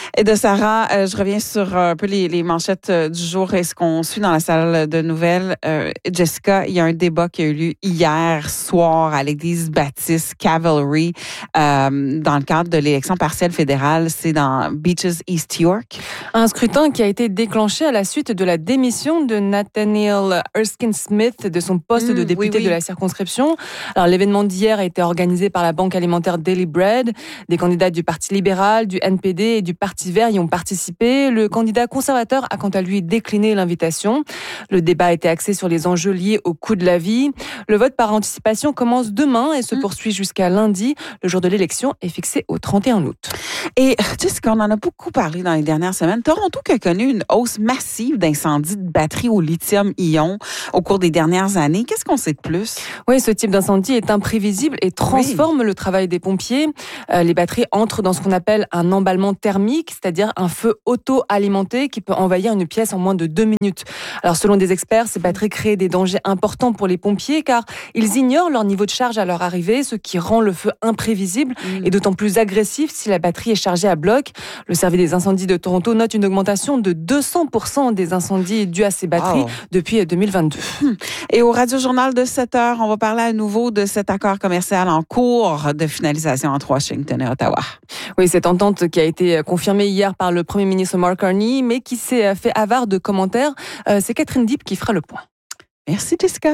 Et de Sarah, euh, je reviens sur un peu les, les manchettes du jour et ce qu'on suit dans la salle de nouvelles. Euh, Jessica, il y a un débat qui a eu lieu hier soir à l'église Baptiste Calvary euh, dans le cadre de l'élection partielle fédérale. C'est dans Beaches, East York. Un scrutin qui a été déclenché à la suite de la démission de Nathaniel Erskine Smith de son poste mmh, de député oui, oui. de la circonscription. Alors, l'événement d'hier a été organisé par la banque alimentaire Daily Bread. Des candidats du Parti libéral, du N P D et du Parti vert y ont participé. Le candidat conservateur a quant à lui décliné l'invitation. Le débat a été axé sur les enjeux liés au coût de la vie. Le vote par anticipation commence demain et se mmh. poursuit jusqu'à lundi. Le jour de l'élection est fixé au trente et un août. Et Jessica, on en a beaucoup parlé dans les dernières semaines. Toronto qui a connu une hausse massive d'incendies de batteries au lithium-ion au cours des dernières années. Qu'est-ce qu'on sait de plus? Oui, ce type d'incendie est imprévisible et transforme oui. le travail des pompiers. Euh, les batteries entrent dans ce qu'on appelle un emballement thermique, c'est-à-dire un feu auto-alimenté qui peut envahir une pièce en moins de deux minutes. Alors, selon des experts, ces batteries créent des dangers importants pour les pompiers car ils ignorent leur niveau de charge à leur arrivée, ce qui rend le feu imprévisible mmh. et d'autant plus agressif si la batterie est chargée à bloc. Le service des incendies de Toronto note une augmentation de deux cents pour cent des incendies dus à ces batteries wow. depuis deux mille vingt-deux. Et au Radio-Journal de sept heures, on va parler à nouveau de cet accord commercial en cours de finalisation entre Washington et Ottawa. Oui, cette entente qui a été confirmée hier par le premier ministre Mark Carney, mais qui s'est fait avare de commentaires. Euh, c'est Catherine Deep qui fera le point. Merci, Jessica.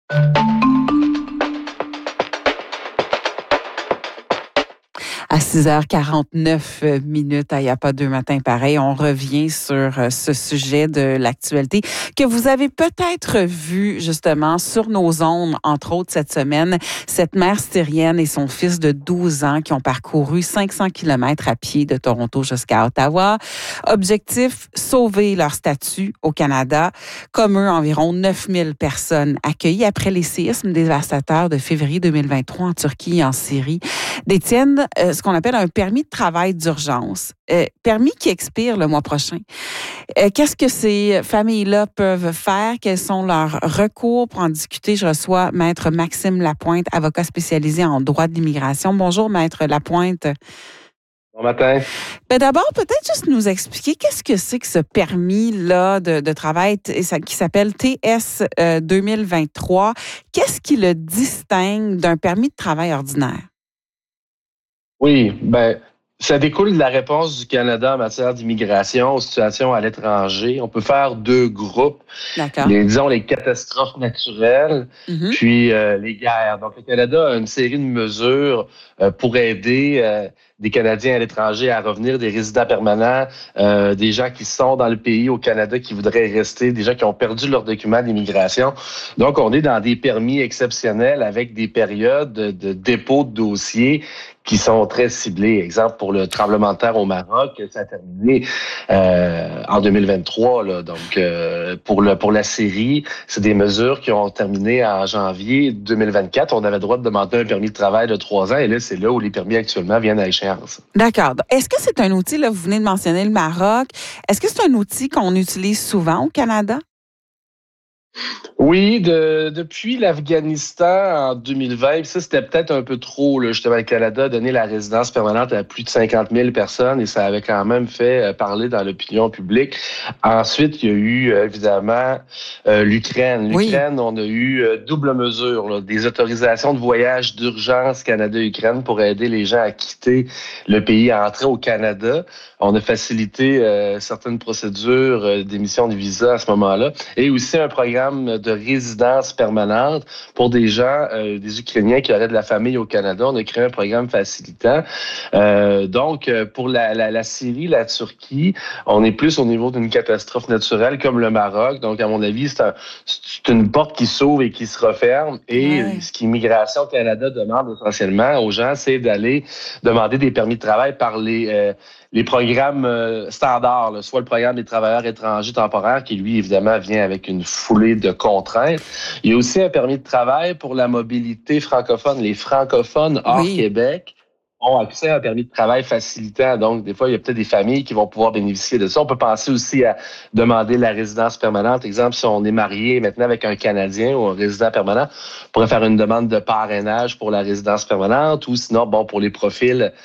À six heures quarante-neuf minutes, il n'y a pas deux matins pareil, on revient sur ce sujet de l'actualité que vous avez peut-être vu justement sur nos ondes, entre autres cette semaine, cette mère syrienne et son fils de douze ans qui ont parcouru cinq cents kilomètres à pied de Toronto jusqu'à Ottawa. Objectif, sauver leur statut au Canada. Comme eux, environ neuf mille personnes accueillies après les séismes dévastateurs de février deux mille vingt-trois en Turquie et en Syrie détiennent euh, ce qu'on appelle un permis de travail d'urgence, euh, permis qui expire le mois prochain. Euh, qu'est-ce que ces familles-là peuvent faire? Quels sont leurs recours? Pour en discuter, je reçois Maître Maxime Lapointe, avocat spécialisé en droit de l'immigration. Bonjour, Maître Lapointe. Bon matin. Ben d'abord, peut-être juste nous expliquer qu'est-ce que c'est que ce permis-là de, de travail t- qui s'appelle T S euh, deux mille vingt-trois. Qu'est-ce qui le distingue d'un permis de travail ordinaire? Oui, ben ça découle de la réponse du Canada en matière d'immigration aux situations à l'étranger. On peut faire deux groupes. D'accord. Les, disons les catastrophes naturelles, mm-hmm. puis euh, les guerres. Donc, le Canada a une série de mesures euh, pour aider euh, des Canadiens à l'étranger à revenir, des résidents permanents, euh, des gens qui sont dans le pays au Canada qui voudraient rester, des gens qui ont perdu leurs documents d'immigration. Donc, on est dans des permis exceptionnels avec des périodes de, de dépôt de dossiers qui sont très ciblés. Exemple, pour le tremblement de terre au Maroc, ça a terminé euh, en deux mille vingt-trois. Là. Donc, euh, pour le pour la Syrie, c'est des mesures qui ont terminé en janvier deux mille vingt-quatre. On avait le droit de demander un permis de travail de trois ans, et là, c'est là où les permis actuellement viennent à échéance. D'accord. Est-ce que c'est un outil, là, vous venez de mentionner le Maroc, est-ce que c'est un outil qu'on utilise souvent au Canada? Oui, de, depuis l'Afghanistan en deux mille vingt, ça c'était peut-être un peu trop, là, justement, le Canada a donné la résidence permanente à plus de cinquante mille personnes et ça avait quand même fait parler dans l'opinion publique. Ensuite, il y a eu évidemment euh, l'Ukraine. L'Ukraine, oui. On a eu euh, double mesure, là, des autorisations de voyage d'urgence Canada-Ukraine pour aider les gens à quitter le pays, à entrer au Canada. On a facilité euh, certaines procédures euh, d'émission de visa à ce moment-là et aussi un programme de résidence permanente pour des gens, euh, des Ukrainiens qui auraient de la famille au Canada. On a créé un programme facilitant. Euh, donc, pour la, la, la Syrie, la Turquie, on est plus au niveau d'une catastrophe naturelle comme le Maroc. Donc, à mon avis, c'est, un, c'est une porte qui s'ouvre et qui se referme. Et ouais. Ce qu'Immigration Canada demande essentiellement aux gens, c'est d'aller demander des permis de travail par les... Euh, les programmes euh, standards, là, soit le programme des travailleurs étrangers temporaires, qui lui, évidemment, vient avec une foulée de contraintes. Il y a aussi un permis de travail pour la mobilité francophone. Les francophones hors oui. Québec ont accès à un permis de travail facilitant. Donc, des fois, il y a peut-être des familles qui vont pouvoir bénéficier de ça. On peut penser aussi à demander la résidence permanente. Exemple, si on est marié maintenant avec un Canadien ou un résident permanent, on pourrait faire une demande de parrainage pour la résidence permanente ou sinon, bon, pour les profils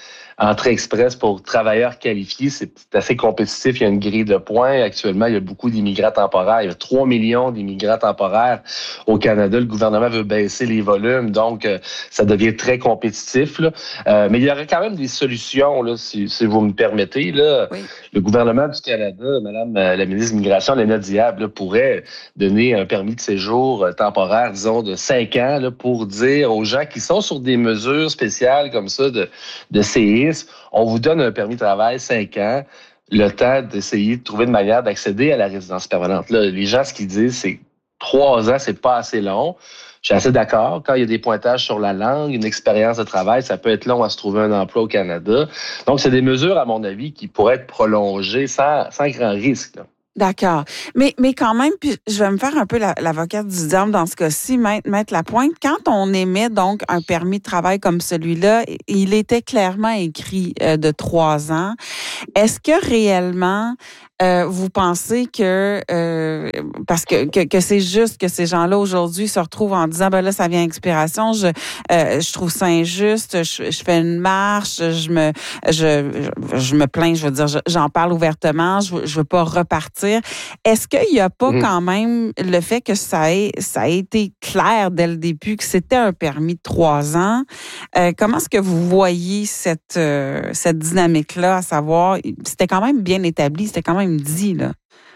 entrée express pour travailleurs qualifiés. C'est assez compétitif. Il y a une grille de points. Actuellement, il y a beaucoup d'immigrants temporaires. Il y a trois millions d'immigrants temporaires au Canada. Le gouvernement veut baisser les volumes, donc euh, ça devient très compétitif. Là. Euh, mais il y aurait quand même des solutions, là, si, si vous me permettez. Là. Oui. Le gouvernement du Canada, Madame euh, la ministre de l'Immigration, Léna Diab, là, pourrait donner un permis de séjour euh, temporaire, disons, de cinq ans là, pour dire aux gens qui sont sur des mesures spéciales comme ça de, de séisme, on vous donne un permis de travail cinq ans, le temps d'essayer de trouver une manière d'accéder à la résidence permanente. Là, les gens, ce qu'ils disent, c'est trois ans, c'est pas assez long. Je suis assez d'accord. Quand il y a des pointages sur la langue, une expérience de travail, ça peut être long à se trouver un emploi au Canada. Donc, c'est des mesures, à mon avis, qui pourraient être prolongées sans, sans grand risque. Là. D'accord. Mais, mais quand même, puis je vais me faire un peu la, l'avocate du diable dans ce cas-ci, mettre, mettre la pointe. Quand on émet donc un permis de travail comme celui-là, il était clairement écrit euh, de trois ans. Est-ce que réellement, euh, vous pensez que, euh, parce que, que, que c'est juste que ces gens-là aujourd'hui se retrouvent en disant, ben là, ça vient à expiration, je, euh, je trouve ça injuste, je, je fais une marche, je me, je, je, je me plains, je veux dire, je, j'en parle ouvertement, je, je veux pas repartir. Est-ce qu'il n'y a pas mmh. quand même le fait que ça ait, ça a été clair dès le début que c'était un permis de trois ans? Euh, comment est-ce que vous voyez cette, euh, cette dynamique-là, à savoir, c'était quand même bien établi, c'était quand même dit, là?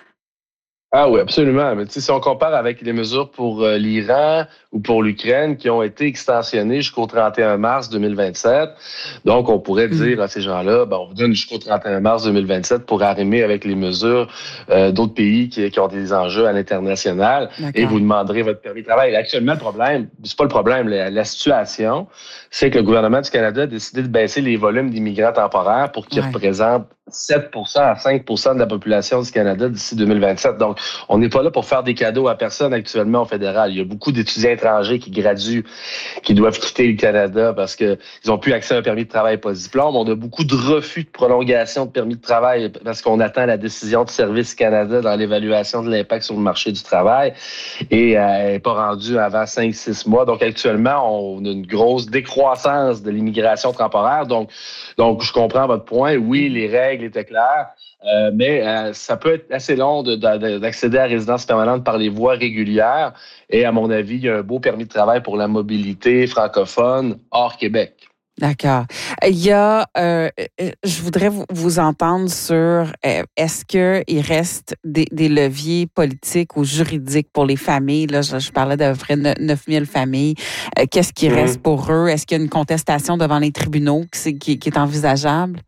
Ah oui, absolument. Mais tu sais, si on compare avec les mesures pour euh, l'Iran ou pour l'Ukraine qui ont été extensionnées jusqu'au trente et un mars deux mille vingt-sept, donc on pourrait mmh. dire à ces gens-là, ben, on vous donne jusqu'au trente et un mars deux mille vingt-sept pour arrimer avec les mesures euh, d'autres pays qui, qui ont des enjeux à l'international. D'accord. Et vous demanderez votre permis de travail. Actuellement, le problème, c'est pas le problème, la, la situation, c'est que le gouvernement du Canada a décidé de baisser les volumes d'immigrants temporaires pour qu'ils ouais. représentent sept pour cent à cinq pour cent de la population du Canada d'ici deux mille vingt-sept. Donc, on n'est pas là pour faire des cadeaux à personne actuellement au fédéral. Il y a beaucoup d'étudiants étrangers qui graduent, qui doivent quitter le Canada parce qu'ils n'ont plus accès à un permis de travail post-diplôme. On a beaucoup de refus de prolongation de permis de travail parce qu'on attend la décision de Service Canada dans l'évaluation de l'impact sur le marché du travail et euh, elle n'est pas rendue avant cinq six mois. Donc, actuellement, on a une grosse décroissance de l'immigration temporaire. Donc, donc je comprends votre point. Oui, les règles était clair, euh, mais euh, ça peut être assez long de, de, d'accéder à la résidence permanente par les voies régulières. Et à mon avis, il y a un beau permis de travail pour la mobilité francophone hors Québec. D'accord. Il y a, euh, je voudrais vous, vous entendre sur euh, est-ce que il reste des, des leviers politiques ou juridiques pour les familles. Là, je, je parlais d'à peu près neuf mille familles. Euh, qu'est-ce qui mmh. reste pour eux? Est-ce qu'il y a une contestation devant les tribunaux qui, qui, qui est envisageable?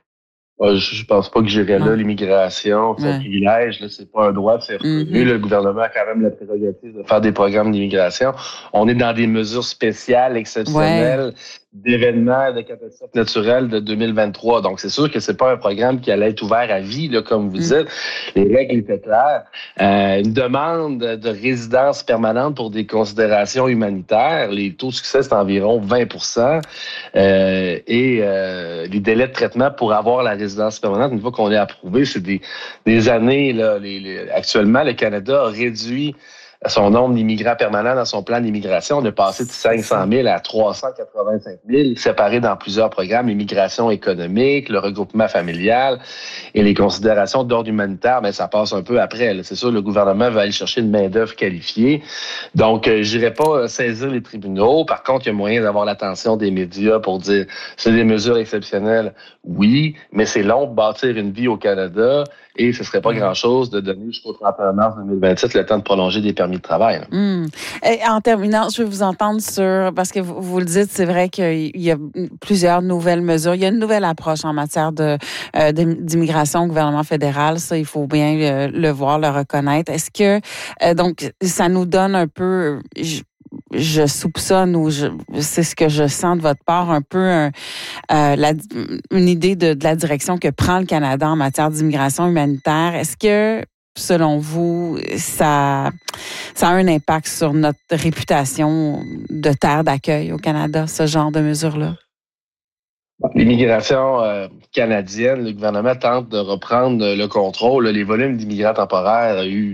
Je pense pas que j'irais là. L'immigration, c'est ouais. un privilège. Là, c'est pas un droit de faire reconnu. Mm-hmm. Le gouvernement a quand même la prérogative de faire des programmes d'immigration. On est dans des mesures spéciales, exceptionnelles, ouais. d'événements, de catastrophes naturelles de deux mille vingt-trois. Donc, c'est sûr que c'est pas un programme qui allait être ouvert à vie, là, comme vous mm-hmm. dites. Les règles étaient claires. Euh, une demande de résidence permanente pour des considérations humanitaires. Les taux de succès, c'est environ vingt pour cent. Euh, et euh, les délais de traitement pour avoir la résidence permanente, une fois qu'on est approuvé, c'est des, des années. Là, les, les, actuellement, le Canada a réduit son nombre d'immigrants permanents dans son plan d'immigration. On est passé de cinq cent mille à trois cent quatre-vingt-cinq mille, séparés dans plusieurs programmes, l'immigration économique, le regroupement familial et les considérations d'ordre humanitaire, mais ça passe un peu après. Là. C'est sûr, le gouvernement va aller chercher une main-d'œuvre qualifiée. Donc, euh, j'irai pas saisir les tribunaux. Par contre, il y a moyen d'avoir l'attention des médias pour dire c'est des mesures exceptionnelles. Oui, mais c'est long de bâtir une vie au Canada et ce serait pas grand-chose de donner jusqu'au trente et un mars deux mille vingt-sept le temps de prolonger des permis de travail. Mmh. Et en terminant, je veux vous entendre sur, parce que vous, vous le dites, c'est vrai qu'il y a plusieurs nouvelles mesures. Il y a une nouvelle approche en matière de, euh, d'immigration au gouvernement fédéral. Ça, il faut bien euh, le voir, le reconnaître. Est-ce que, euh, donc, ça nous donne un peu... Je, je soupçonne ou je, c'est ce que je sens de votre part un peu un, euh, la, une idée de, de la direction que prend le Canada en matière d'immigration humanitaire. Est-ce que, selon vous, ça, ça a un impact sur notre réputation de terre d'accueil au Canada, ce genre de mesures-là? L'immigration euh, canadienne, le gouvernement tente de reprendre le contrôle. Les volumes d'immigrants temporaires ont eu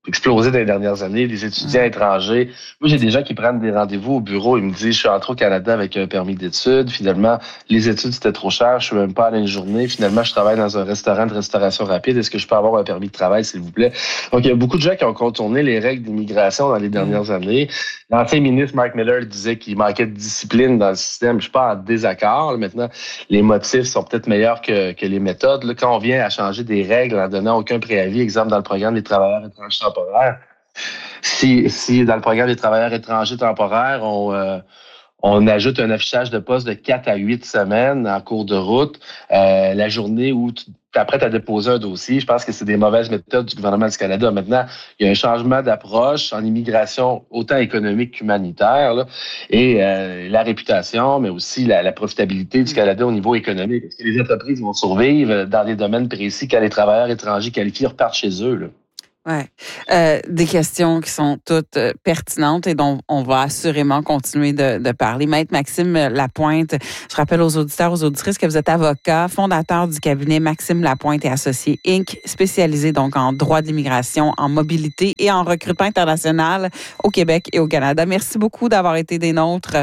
explosé dans les dernières années, les étudiants mmh. étrangers. Moi, j'ai des gens qui prennent des rendez-vous au bureau, ils me disent, je suis entré au Canada avec un permis d'études, finalement, les études, c'était trop cher, je suis même pas allé une journée, finalement, je travaille dans un restaurant de restauration rapide, est-ce que je peux avoir un permis de travail, s'il vous plaît? Donc, il y a beaucoup de gens qui ont contourné les règles d'immigration dans les dernières mmh. années. L'ancien ministre Mark Miller disait qu'il manquait de discipline dans le système. Je suis pas en désaccord. Là, maintenant, les motifs sont peut-être meilleurs que, que les méthodes. Là, quand on vient à changer des règles en donnant aucun préavis, exemple dans le programme des travailleurs étrangers temporaires, si, si dans le programme des travailleurs étrangers temporaires, on, euh, on ajoute un affichage de poste de quatre à huit semaines en cours de route, euh, la journée où tu t'apprêtes à déposer un dossier, je pense que c'est des mauvaises méthodes du gouvernement du Canada. Maintenant, il y a un changement d'approche en immigration autant économique qu'humanitaire, là, et euh, la réputation, mais aussi la, la profitabilité du Canada au niveau économique. Est-ce que les entreprises vont survivre dans des domaines précis quand les travailleurs étrangers qualifiés repartent chez eux, là? Ouais, euh, des questions qui sont toutes euh, pertinentes et dont on va assurément continuer de, de parler. Maître Maxime Lapointe, je rappelle aux auditeurs, aux auditrices que vous êtes avocat, fondateur du cabinet Maxime Lapointe et Associés Incorporé, spécialisé donc en droit de l'immigration, en mobilité et en recrutement international au Québec et au Canada. Merci beaucoup d'avoir été des nôtres.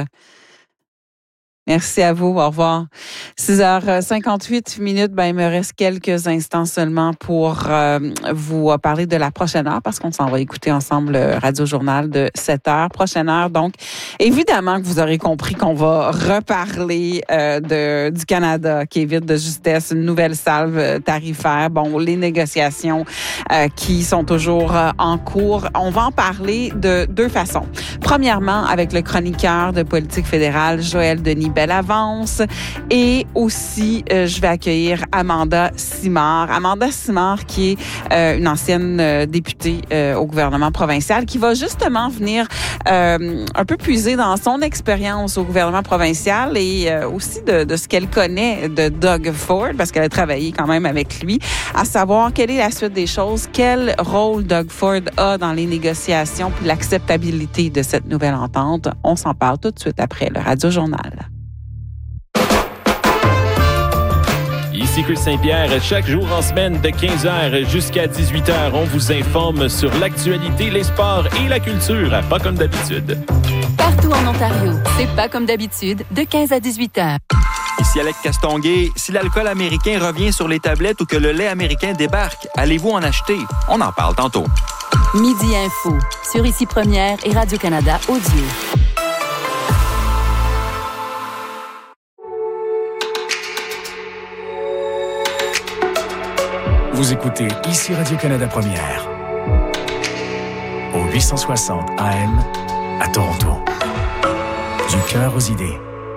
Merci à vous. Au revoir. six heures cinquante-huit minutes. Ben, il me reste quelques instants seulement pour euh, vous parler de la prochaine heure parce qu'on s'en va écouter ensemble le Radio-Journal de sept heures. Prochaine heure, donc, évidemment que vous aurez compris qu'on va reparler euh, de, du Canada qui évite de justesse une nouvelle salve tarifaire. Bon, les négociations euh, qui sont toujours euh, en cours. On va en parler de deux façons. Premièrement, avec le chroniqueur de politique fédérale, Joël Denis Bellavance, et aussi euh, je vais accueillir Amanda Simard. Amanda Simard qui est euh, une ancienne euh, députée euh, au gouvernement provincial qui va justement venir euh, un peu puiser dans son expérience au gouvernement provincial et euh, aussi de, de ce qu'elle connaît de Doug Ford parce qu'elle a travaillé quand même avec lui, à savoir quelle est la suite des choses, quel rôle Doug Ford a dans les négociations puis l'acceptabilité de cette nouvelle entente. On s'en parle tout de suite après le Radio-Journal. Ici Chris Saint-Pierre, chaque jour en semaine de quinze heures jusqu'à dix-huit heures, on vous informe sur l'actualité, les sports et la culture, pas comme d'habitude. Partout en Ontario, c'est pas comme d'habitude, de quinze à dix-huit heures. Ici Alec Castonguay, si l'alcool américain revient sur les tablettes ou que le lait américain débarque, allez-vous en acheter? On en parle tantôt. Midi Info, sur Ici Première et Radio-Canada Audio. Vous écoutez Ici Radio-Canada Première, au huit cent soixante A M à Toronto. Du cœur aux idées.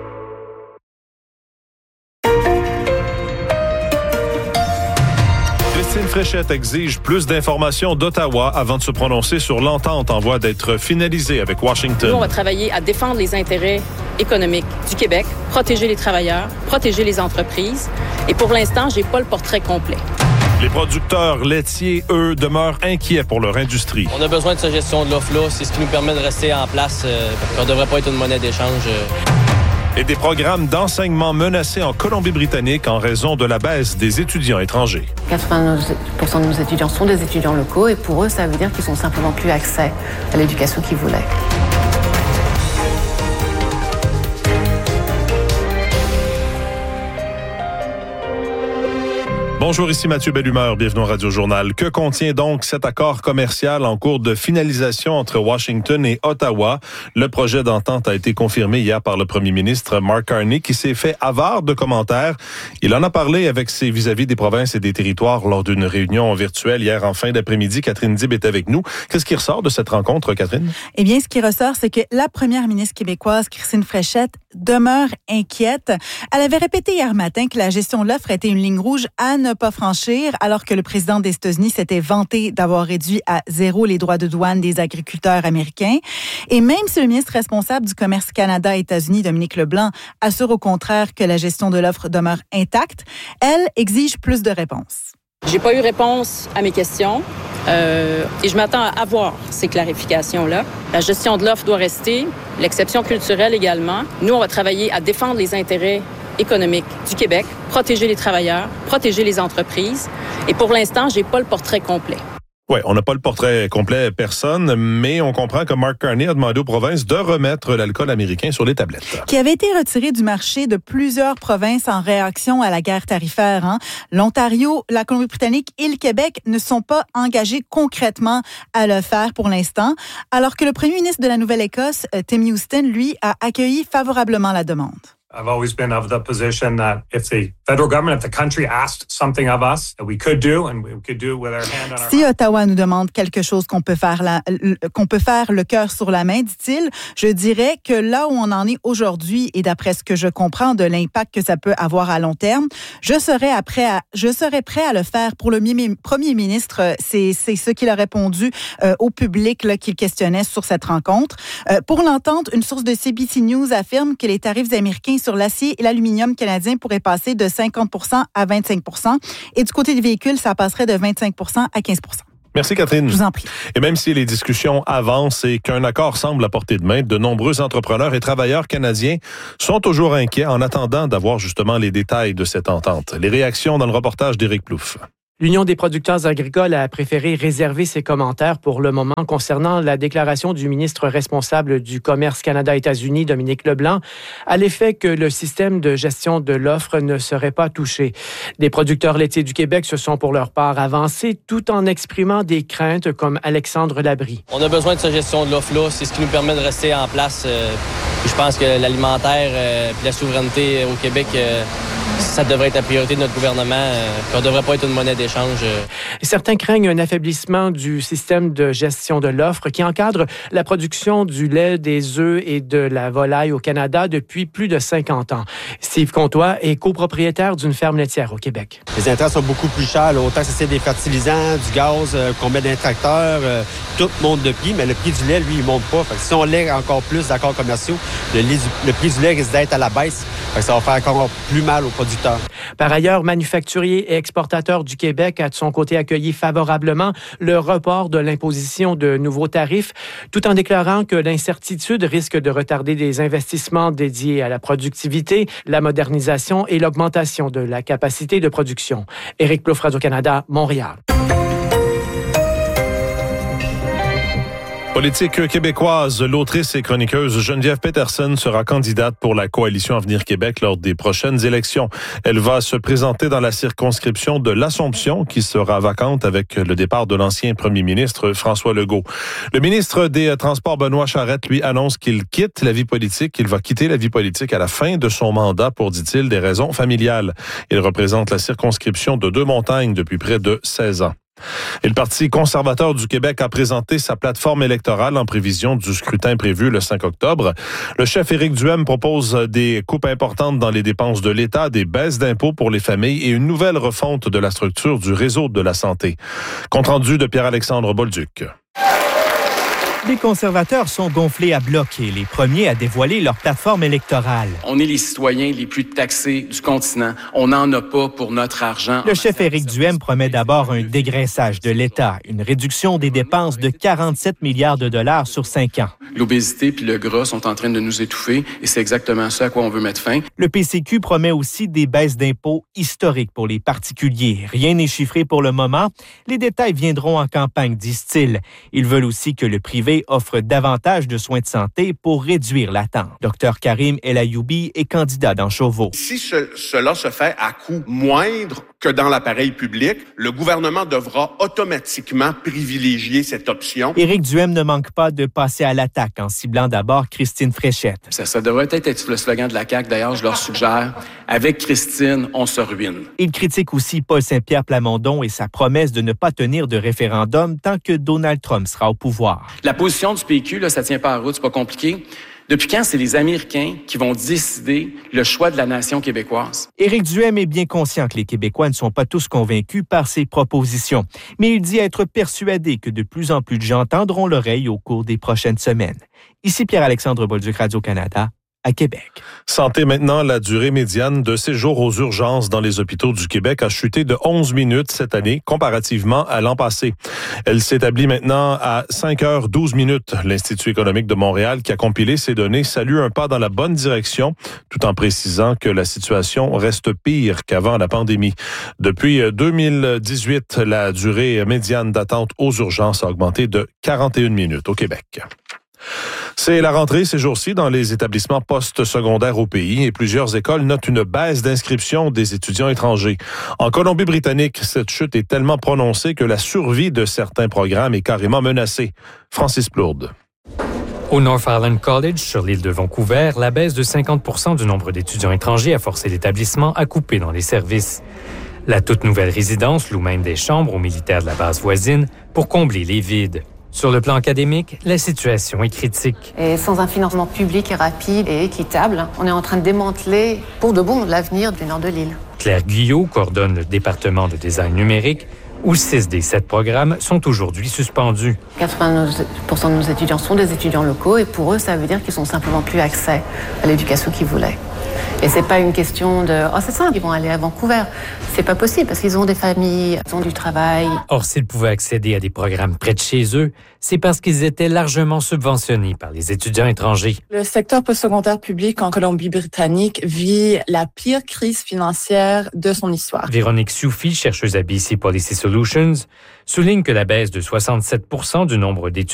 Christine Fréchette exige plus d'informations d'Ottawa avant de se prononcer sur l'entente en voie d'être finalisée avec Washington. Nous, on va travailler à défendre les intérêts économiques du Québec, protéger les travailleurs, protéger les entreprises. Et pour l'instant, j'ai pas le portrait complet. Les producteurs laitiers, eux, demeurent inquiets pour leur industrie. On a besoin de cette gestion de l'offre-là. C'est ce qui nous permet de rester en place. Euh, on ne devrait pas être une monnaie d'échange. Euh. Et des programmes d'enseignement menacés en Colombie-Britannique en raison de la baisse des étudiants étrangers. quatre-vingt-dix pour cent de nos étudiants sont des étudiants locaux et pour eux, ça veut dire qu'ils n'ont simplement plus accès à l'éducation qu'ils voulaient. Bonjour, ici Mathieu Bellumeur, bienvenue au Radio-Journal. Que contient donc cet accord commercial en cours de finalisation entre Washington et Ottawa? Le projet d'entente a été confirmé hier par le premier ministre Mark Carney qui s'est fait avare de commentaires. Il en a parlé avec ses vis-à-vis des provinces et des territoires lors d'une réunion virtuelle hier en fin d'après-midi. Catherine Dib est avec nous. Qu'est-ce qui ressort de cette rencontre, Catherine? Eh bien, ce qui ressort, c'est que la première ministre québécoise, Christine Fréchette, demeure inquiète. Elle avait répété hier matin que la gestion de l'offre était une ligne rouge à ne pas franchir, alors que le président des États-Unis s'était vanté d'avoir réduit à zéro les droits de douane des agriculteurs américains. Et même si le ministre responsable du commerce Canada-États-Unis, Dominique Leblanc, assure au contraire que la gestion de l'offre demeure intacte, elle exige plus de réponses. J'ai pas eu réponse à mes questions euh, et je m'attends à avoir ces clarifications-là. La gestion de l'offre doit rester, l'exception culturelle également. Nous, on va travailler à défendre les intérêts économique du Québec, protéger les travailleurs, protéger les entreprises. Et pour l'instant, j'ai pas le portrait complet. Oui, on n'a pas le portrait complet personne, mais on comprend que Mark Carney a demandé aux provinces de remettre l'alcool américain sur les tablettes. Qui avait été retiré du marché de plusieurs provinces en réaction à la guerre tarifaire. Hein. L'Ontario, la Colombie-Britannique et le Québec ne sont pas engagés concrètement à le faire pour l'instant, alors que le premier ministre de la Nouvelle-Écosse, Tim Houston, lui, a accueilli favorablement la demande. I've always been of the position that if the federal government, if the country asked something of us that we could do and we could do with our hand on our Si Ottawa nous demande quelque chose qu'on peut faire la, qu'on peut faire le cœur sur la main, dit-il, je dirais que là où on en est aujourd'hui et d'après ce que je comprends de l'impact que ça peut avoir à long terme, je serais après à, je serais prêt à le faire pour le premier ministre. C'est, c'est ce qu'il a répondu euh, au public là, qu'il questionnait sur cette rencontre. Euh, pour l'entente, une source de C B C News affirme que les tarifs américains sur l'acier et l'aluminium canadien pourraient passer de cinquante pour cent à vingt-cinq pour cent. Et du côté des véhicules, ça passerait de vingt-cinq pour cent à quinze pour cent. Merci Catherine. Je vous en prie. Et même si les discussions avancent et qu'un accord semble à portée de main, de nombreux entrepreneurs et travailleurs canadiens sont toujours inquiets en attendant d'avoir justement les détails de cette entente. Les réactions dans le reportage d'Éric Plouffe. L'Union des producteurs agricoles a préféré réserver ses commentaires pour le moment concernant la déclaration du ministre responsable du Commerce Canada-États-Unis, Dominique Leblanc, à l'effet que le système de gestion de l'offre ne serait pas touché. Des producteurs laitiers du Québec se sont pour leur part avancés tout en exprimant des craintes comme Alexandre Labrie. On a besoin de cette gestion de l'offre-là. C'est ce qui nous permet de rester en place. Euh, je pense que l'alimentaire et euh, la souveraineté au Québec... Euh, ça devrait être la priorité de notre gouvernement. Euh, on ne devrait pas être une monnaie d'échange. Euh. Certains craignent un affaiblissement du système de gestion de l'offre qui encadre la production du lait, des œufs et de la volaille au Canada depuis plus de cinquante ans. Steve Comtois est copropriétaire d'une ferme laitière au Québec. Les intrants sont beaucoup plus chers. Là. Autant que c'est des fertilisants, du gaz, euh, qu'on met dans les tracteurs, euh, tout monte de prix, mais le prix du lait, lui, il ne monte pas. Fait que si on lègue encore plus d'accords commerciaux, le, du, le prix du lait risque d'être à la baisse. Fait que ça va faire encore plus mal aux producteurs. Par ailleurs, Manufacturier et Exportateurs du Québec a de son côté accueilli favorablement le report de l'imposition de nouveaux tarifs, tout en déclarant que l'incertitude risque de retarder des investissements dédiés à la productivité, la modernisation et l'augmentation de la capacité de production. Éric Plouffe, Radio-Canada, Montréal. Politique québécoise, l'autrice et chroniqueuse Geneviève Peterson sera candidate pour la coalition Avenir Québec lors des prochaines élections. Elle va se présenter dans la circonscription de l'Assomption qui sera vacante avec le départ de l'ancien premier ministre François Legault. Le ministre des Transports Benoît Charette lui annonce qu'il quitte la vie politique, qu'il va quitter la vie politique à la fin de son mandat pour, dit-il, des raisons familiales. Il représente la circonscription de Deux-Montagnes depuis près de seize ans. Et le Parti conservateur du Québec a présenté sa plateforme électorale en prévision du scrutin prévu le cinq octobre. Le chef Éric Duhem propose des coupes importantes dans les dépenses de l'État, des baisses d'impôts pour les familles et une nouvelle refonte de la structure du réseau de la santé. Compte rendu de Pierre-Alexandre Bolduc. Les conservateurs sont gonflés à bloc et les premiers à dévoiler leur plateforme électorale. On est les citoyens les plus taxés du continent. On n'en a pas pour notre argent. Le chef Éric Duhem promet d'abord un dégraissage de l'État, une réduction des dépenses de quarante-sept milliards de dollars sur cinq ans. L'obésité puis le gras sont en train de nous étouffer et c'est exactement ça à quoi on veut mettre fin. Le P C Q promet aussi des baisses d'impôts historiques pour les particuliers. Rien n'est chiffré pour le moment. Les détails viendront en campagne, disent-ils. Ils veulent aussi que le privé offre davantage de soins de santé pour réduire l'attente. Docteur Karim El Ayoubi est candidat dans Chauveau. Si ce, cela se fait à coût moindre que dans l'appareil public, le gouvernement devra automatiquement privilégier cette option. Éric Duhem ne manque pas de passer à l'attaque en ciblant d'abord Christine Fréchette. Ça, ça devrait être le slogan de la C A Q. D'ailleurs, je leur suggère, avec Christine, on se ruine. Il critique aussi Paul Saint-Pierre Plamondon et sa promesse de ne pas tenir de référendum tant que Donald Trump sera au pouvoir. La position du P Q, là, ça tient pas à route, c'est pas compliqué. Depuis quand c'est les Américains qui vont décider le choix de la nation québécoise? Éric Duhem est bien conscient que les Québécois ne sont pas tous convaincus par ses propositions, mais il dit être persuadé que de plus en plus de gens tendront l'oreille au cours des prochaines semaines. Ici Pierre-Alexandre Bolduc, Radio-Canada, à Québec. Santé maintenant, la durée médiane de séjour aux urgences dans les hôpitaux du Québec a chuté de onze minutes cette année comparativement à l'an passé. Elle s'établit maintenant à cinq heures douze minutes. L'Institut économique de Montréal, qui a compilé ces données, salue un pas dans la bonne direction, tout en précisant que la situation reste pire qu'avant la pandémie. Depuis deux mille dix-huit, la durée médiane d'attente aux urgences a augmenté de quarante et une minutes au Québec. C'est la rentrée ces jours-ci dans les établissements post-secondaires au pays et plusieurs écoles notent une baisse d'inscription des étudiants étrangers. En Colombie-Britannique, cette chute est tellement prononcée que la survie de certains programmes est carrément menacée. Francis Plourde. Au North Island College, sur l'île de Vancouver, la baisse de cinquante pour cent du nombre d'étudiants étrangers a forcé l'établissement à couper dans les services. La toute nouvelle résidence loue même des chambres aux militaires de la base voisine pour combler les vides. Sur le plan académique, la situation est critique. Et sans un financement public et rapide et équitable, on est en train de démanteler pour de bon l'avenir du nord de l'île. Claire Guyot coordonne le département de design numérique, où six des sept programmes sont aujourd'hui suspendus. quatre-vingt-dix pour cent de nos étudiants sont des étudiants locaux et pour eux, ça veut dire qu'ils n'ont simplement plus accès à l'éducation qu'ils voulaient. Et c'est pas une question de « oh, c'est simple, ils vont aller à Vancouver ». C'est pas possible parce qu'ils ont des familles, ils ont du travail. Or, s'ils pouvaient accéder à des programmes près de chez eux, c'est parce qu'ils étaient largement subventionnés par les étudiants étrangers. Le secteur postsecondaire public en Colombie-Britannique vit la pire crise financière de son histoire. Véronique Soufi, chercheuse à B C Policy Solutions, souligne que la baisse de soixante-sept pour cent du nombre d'étudiants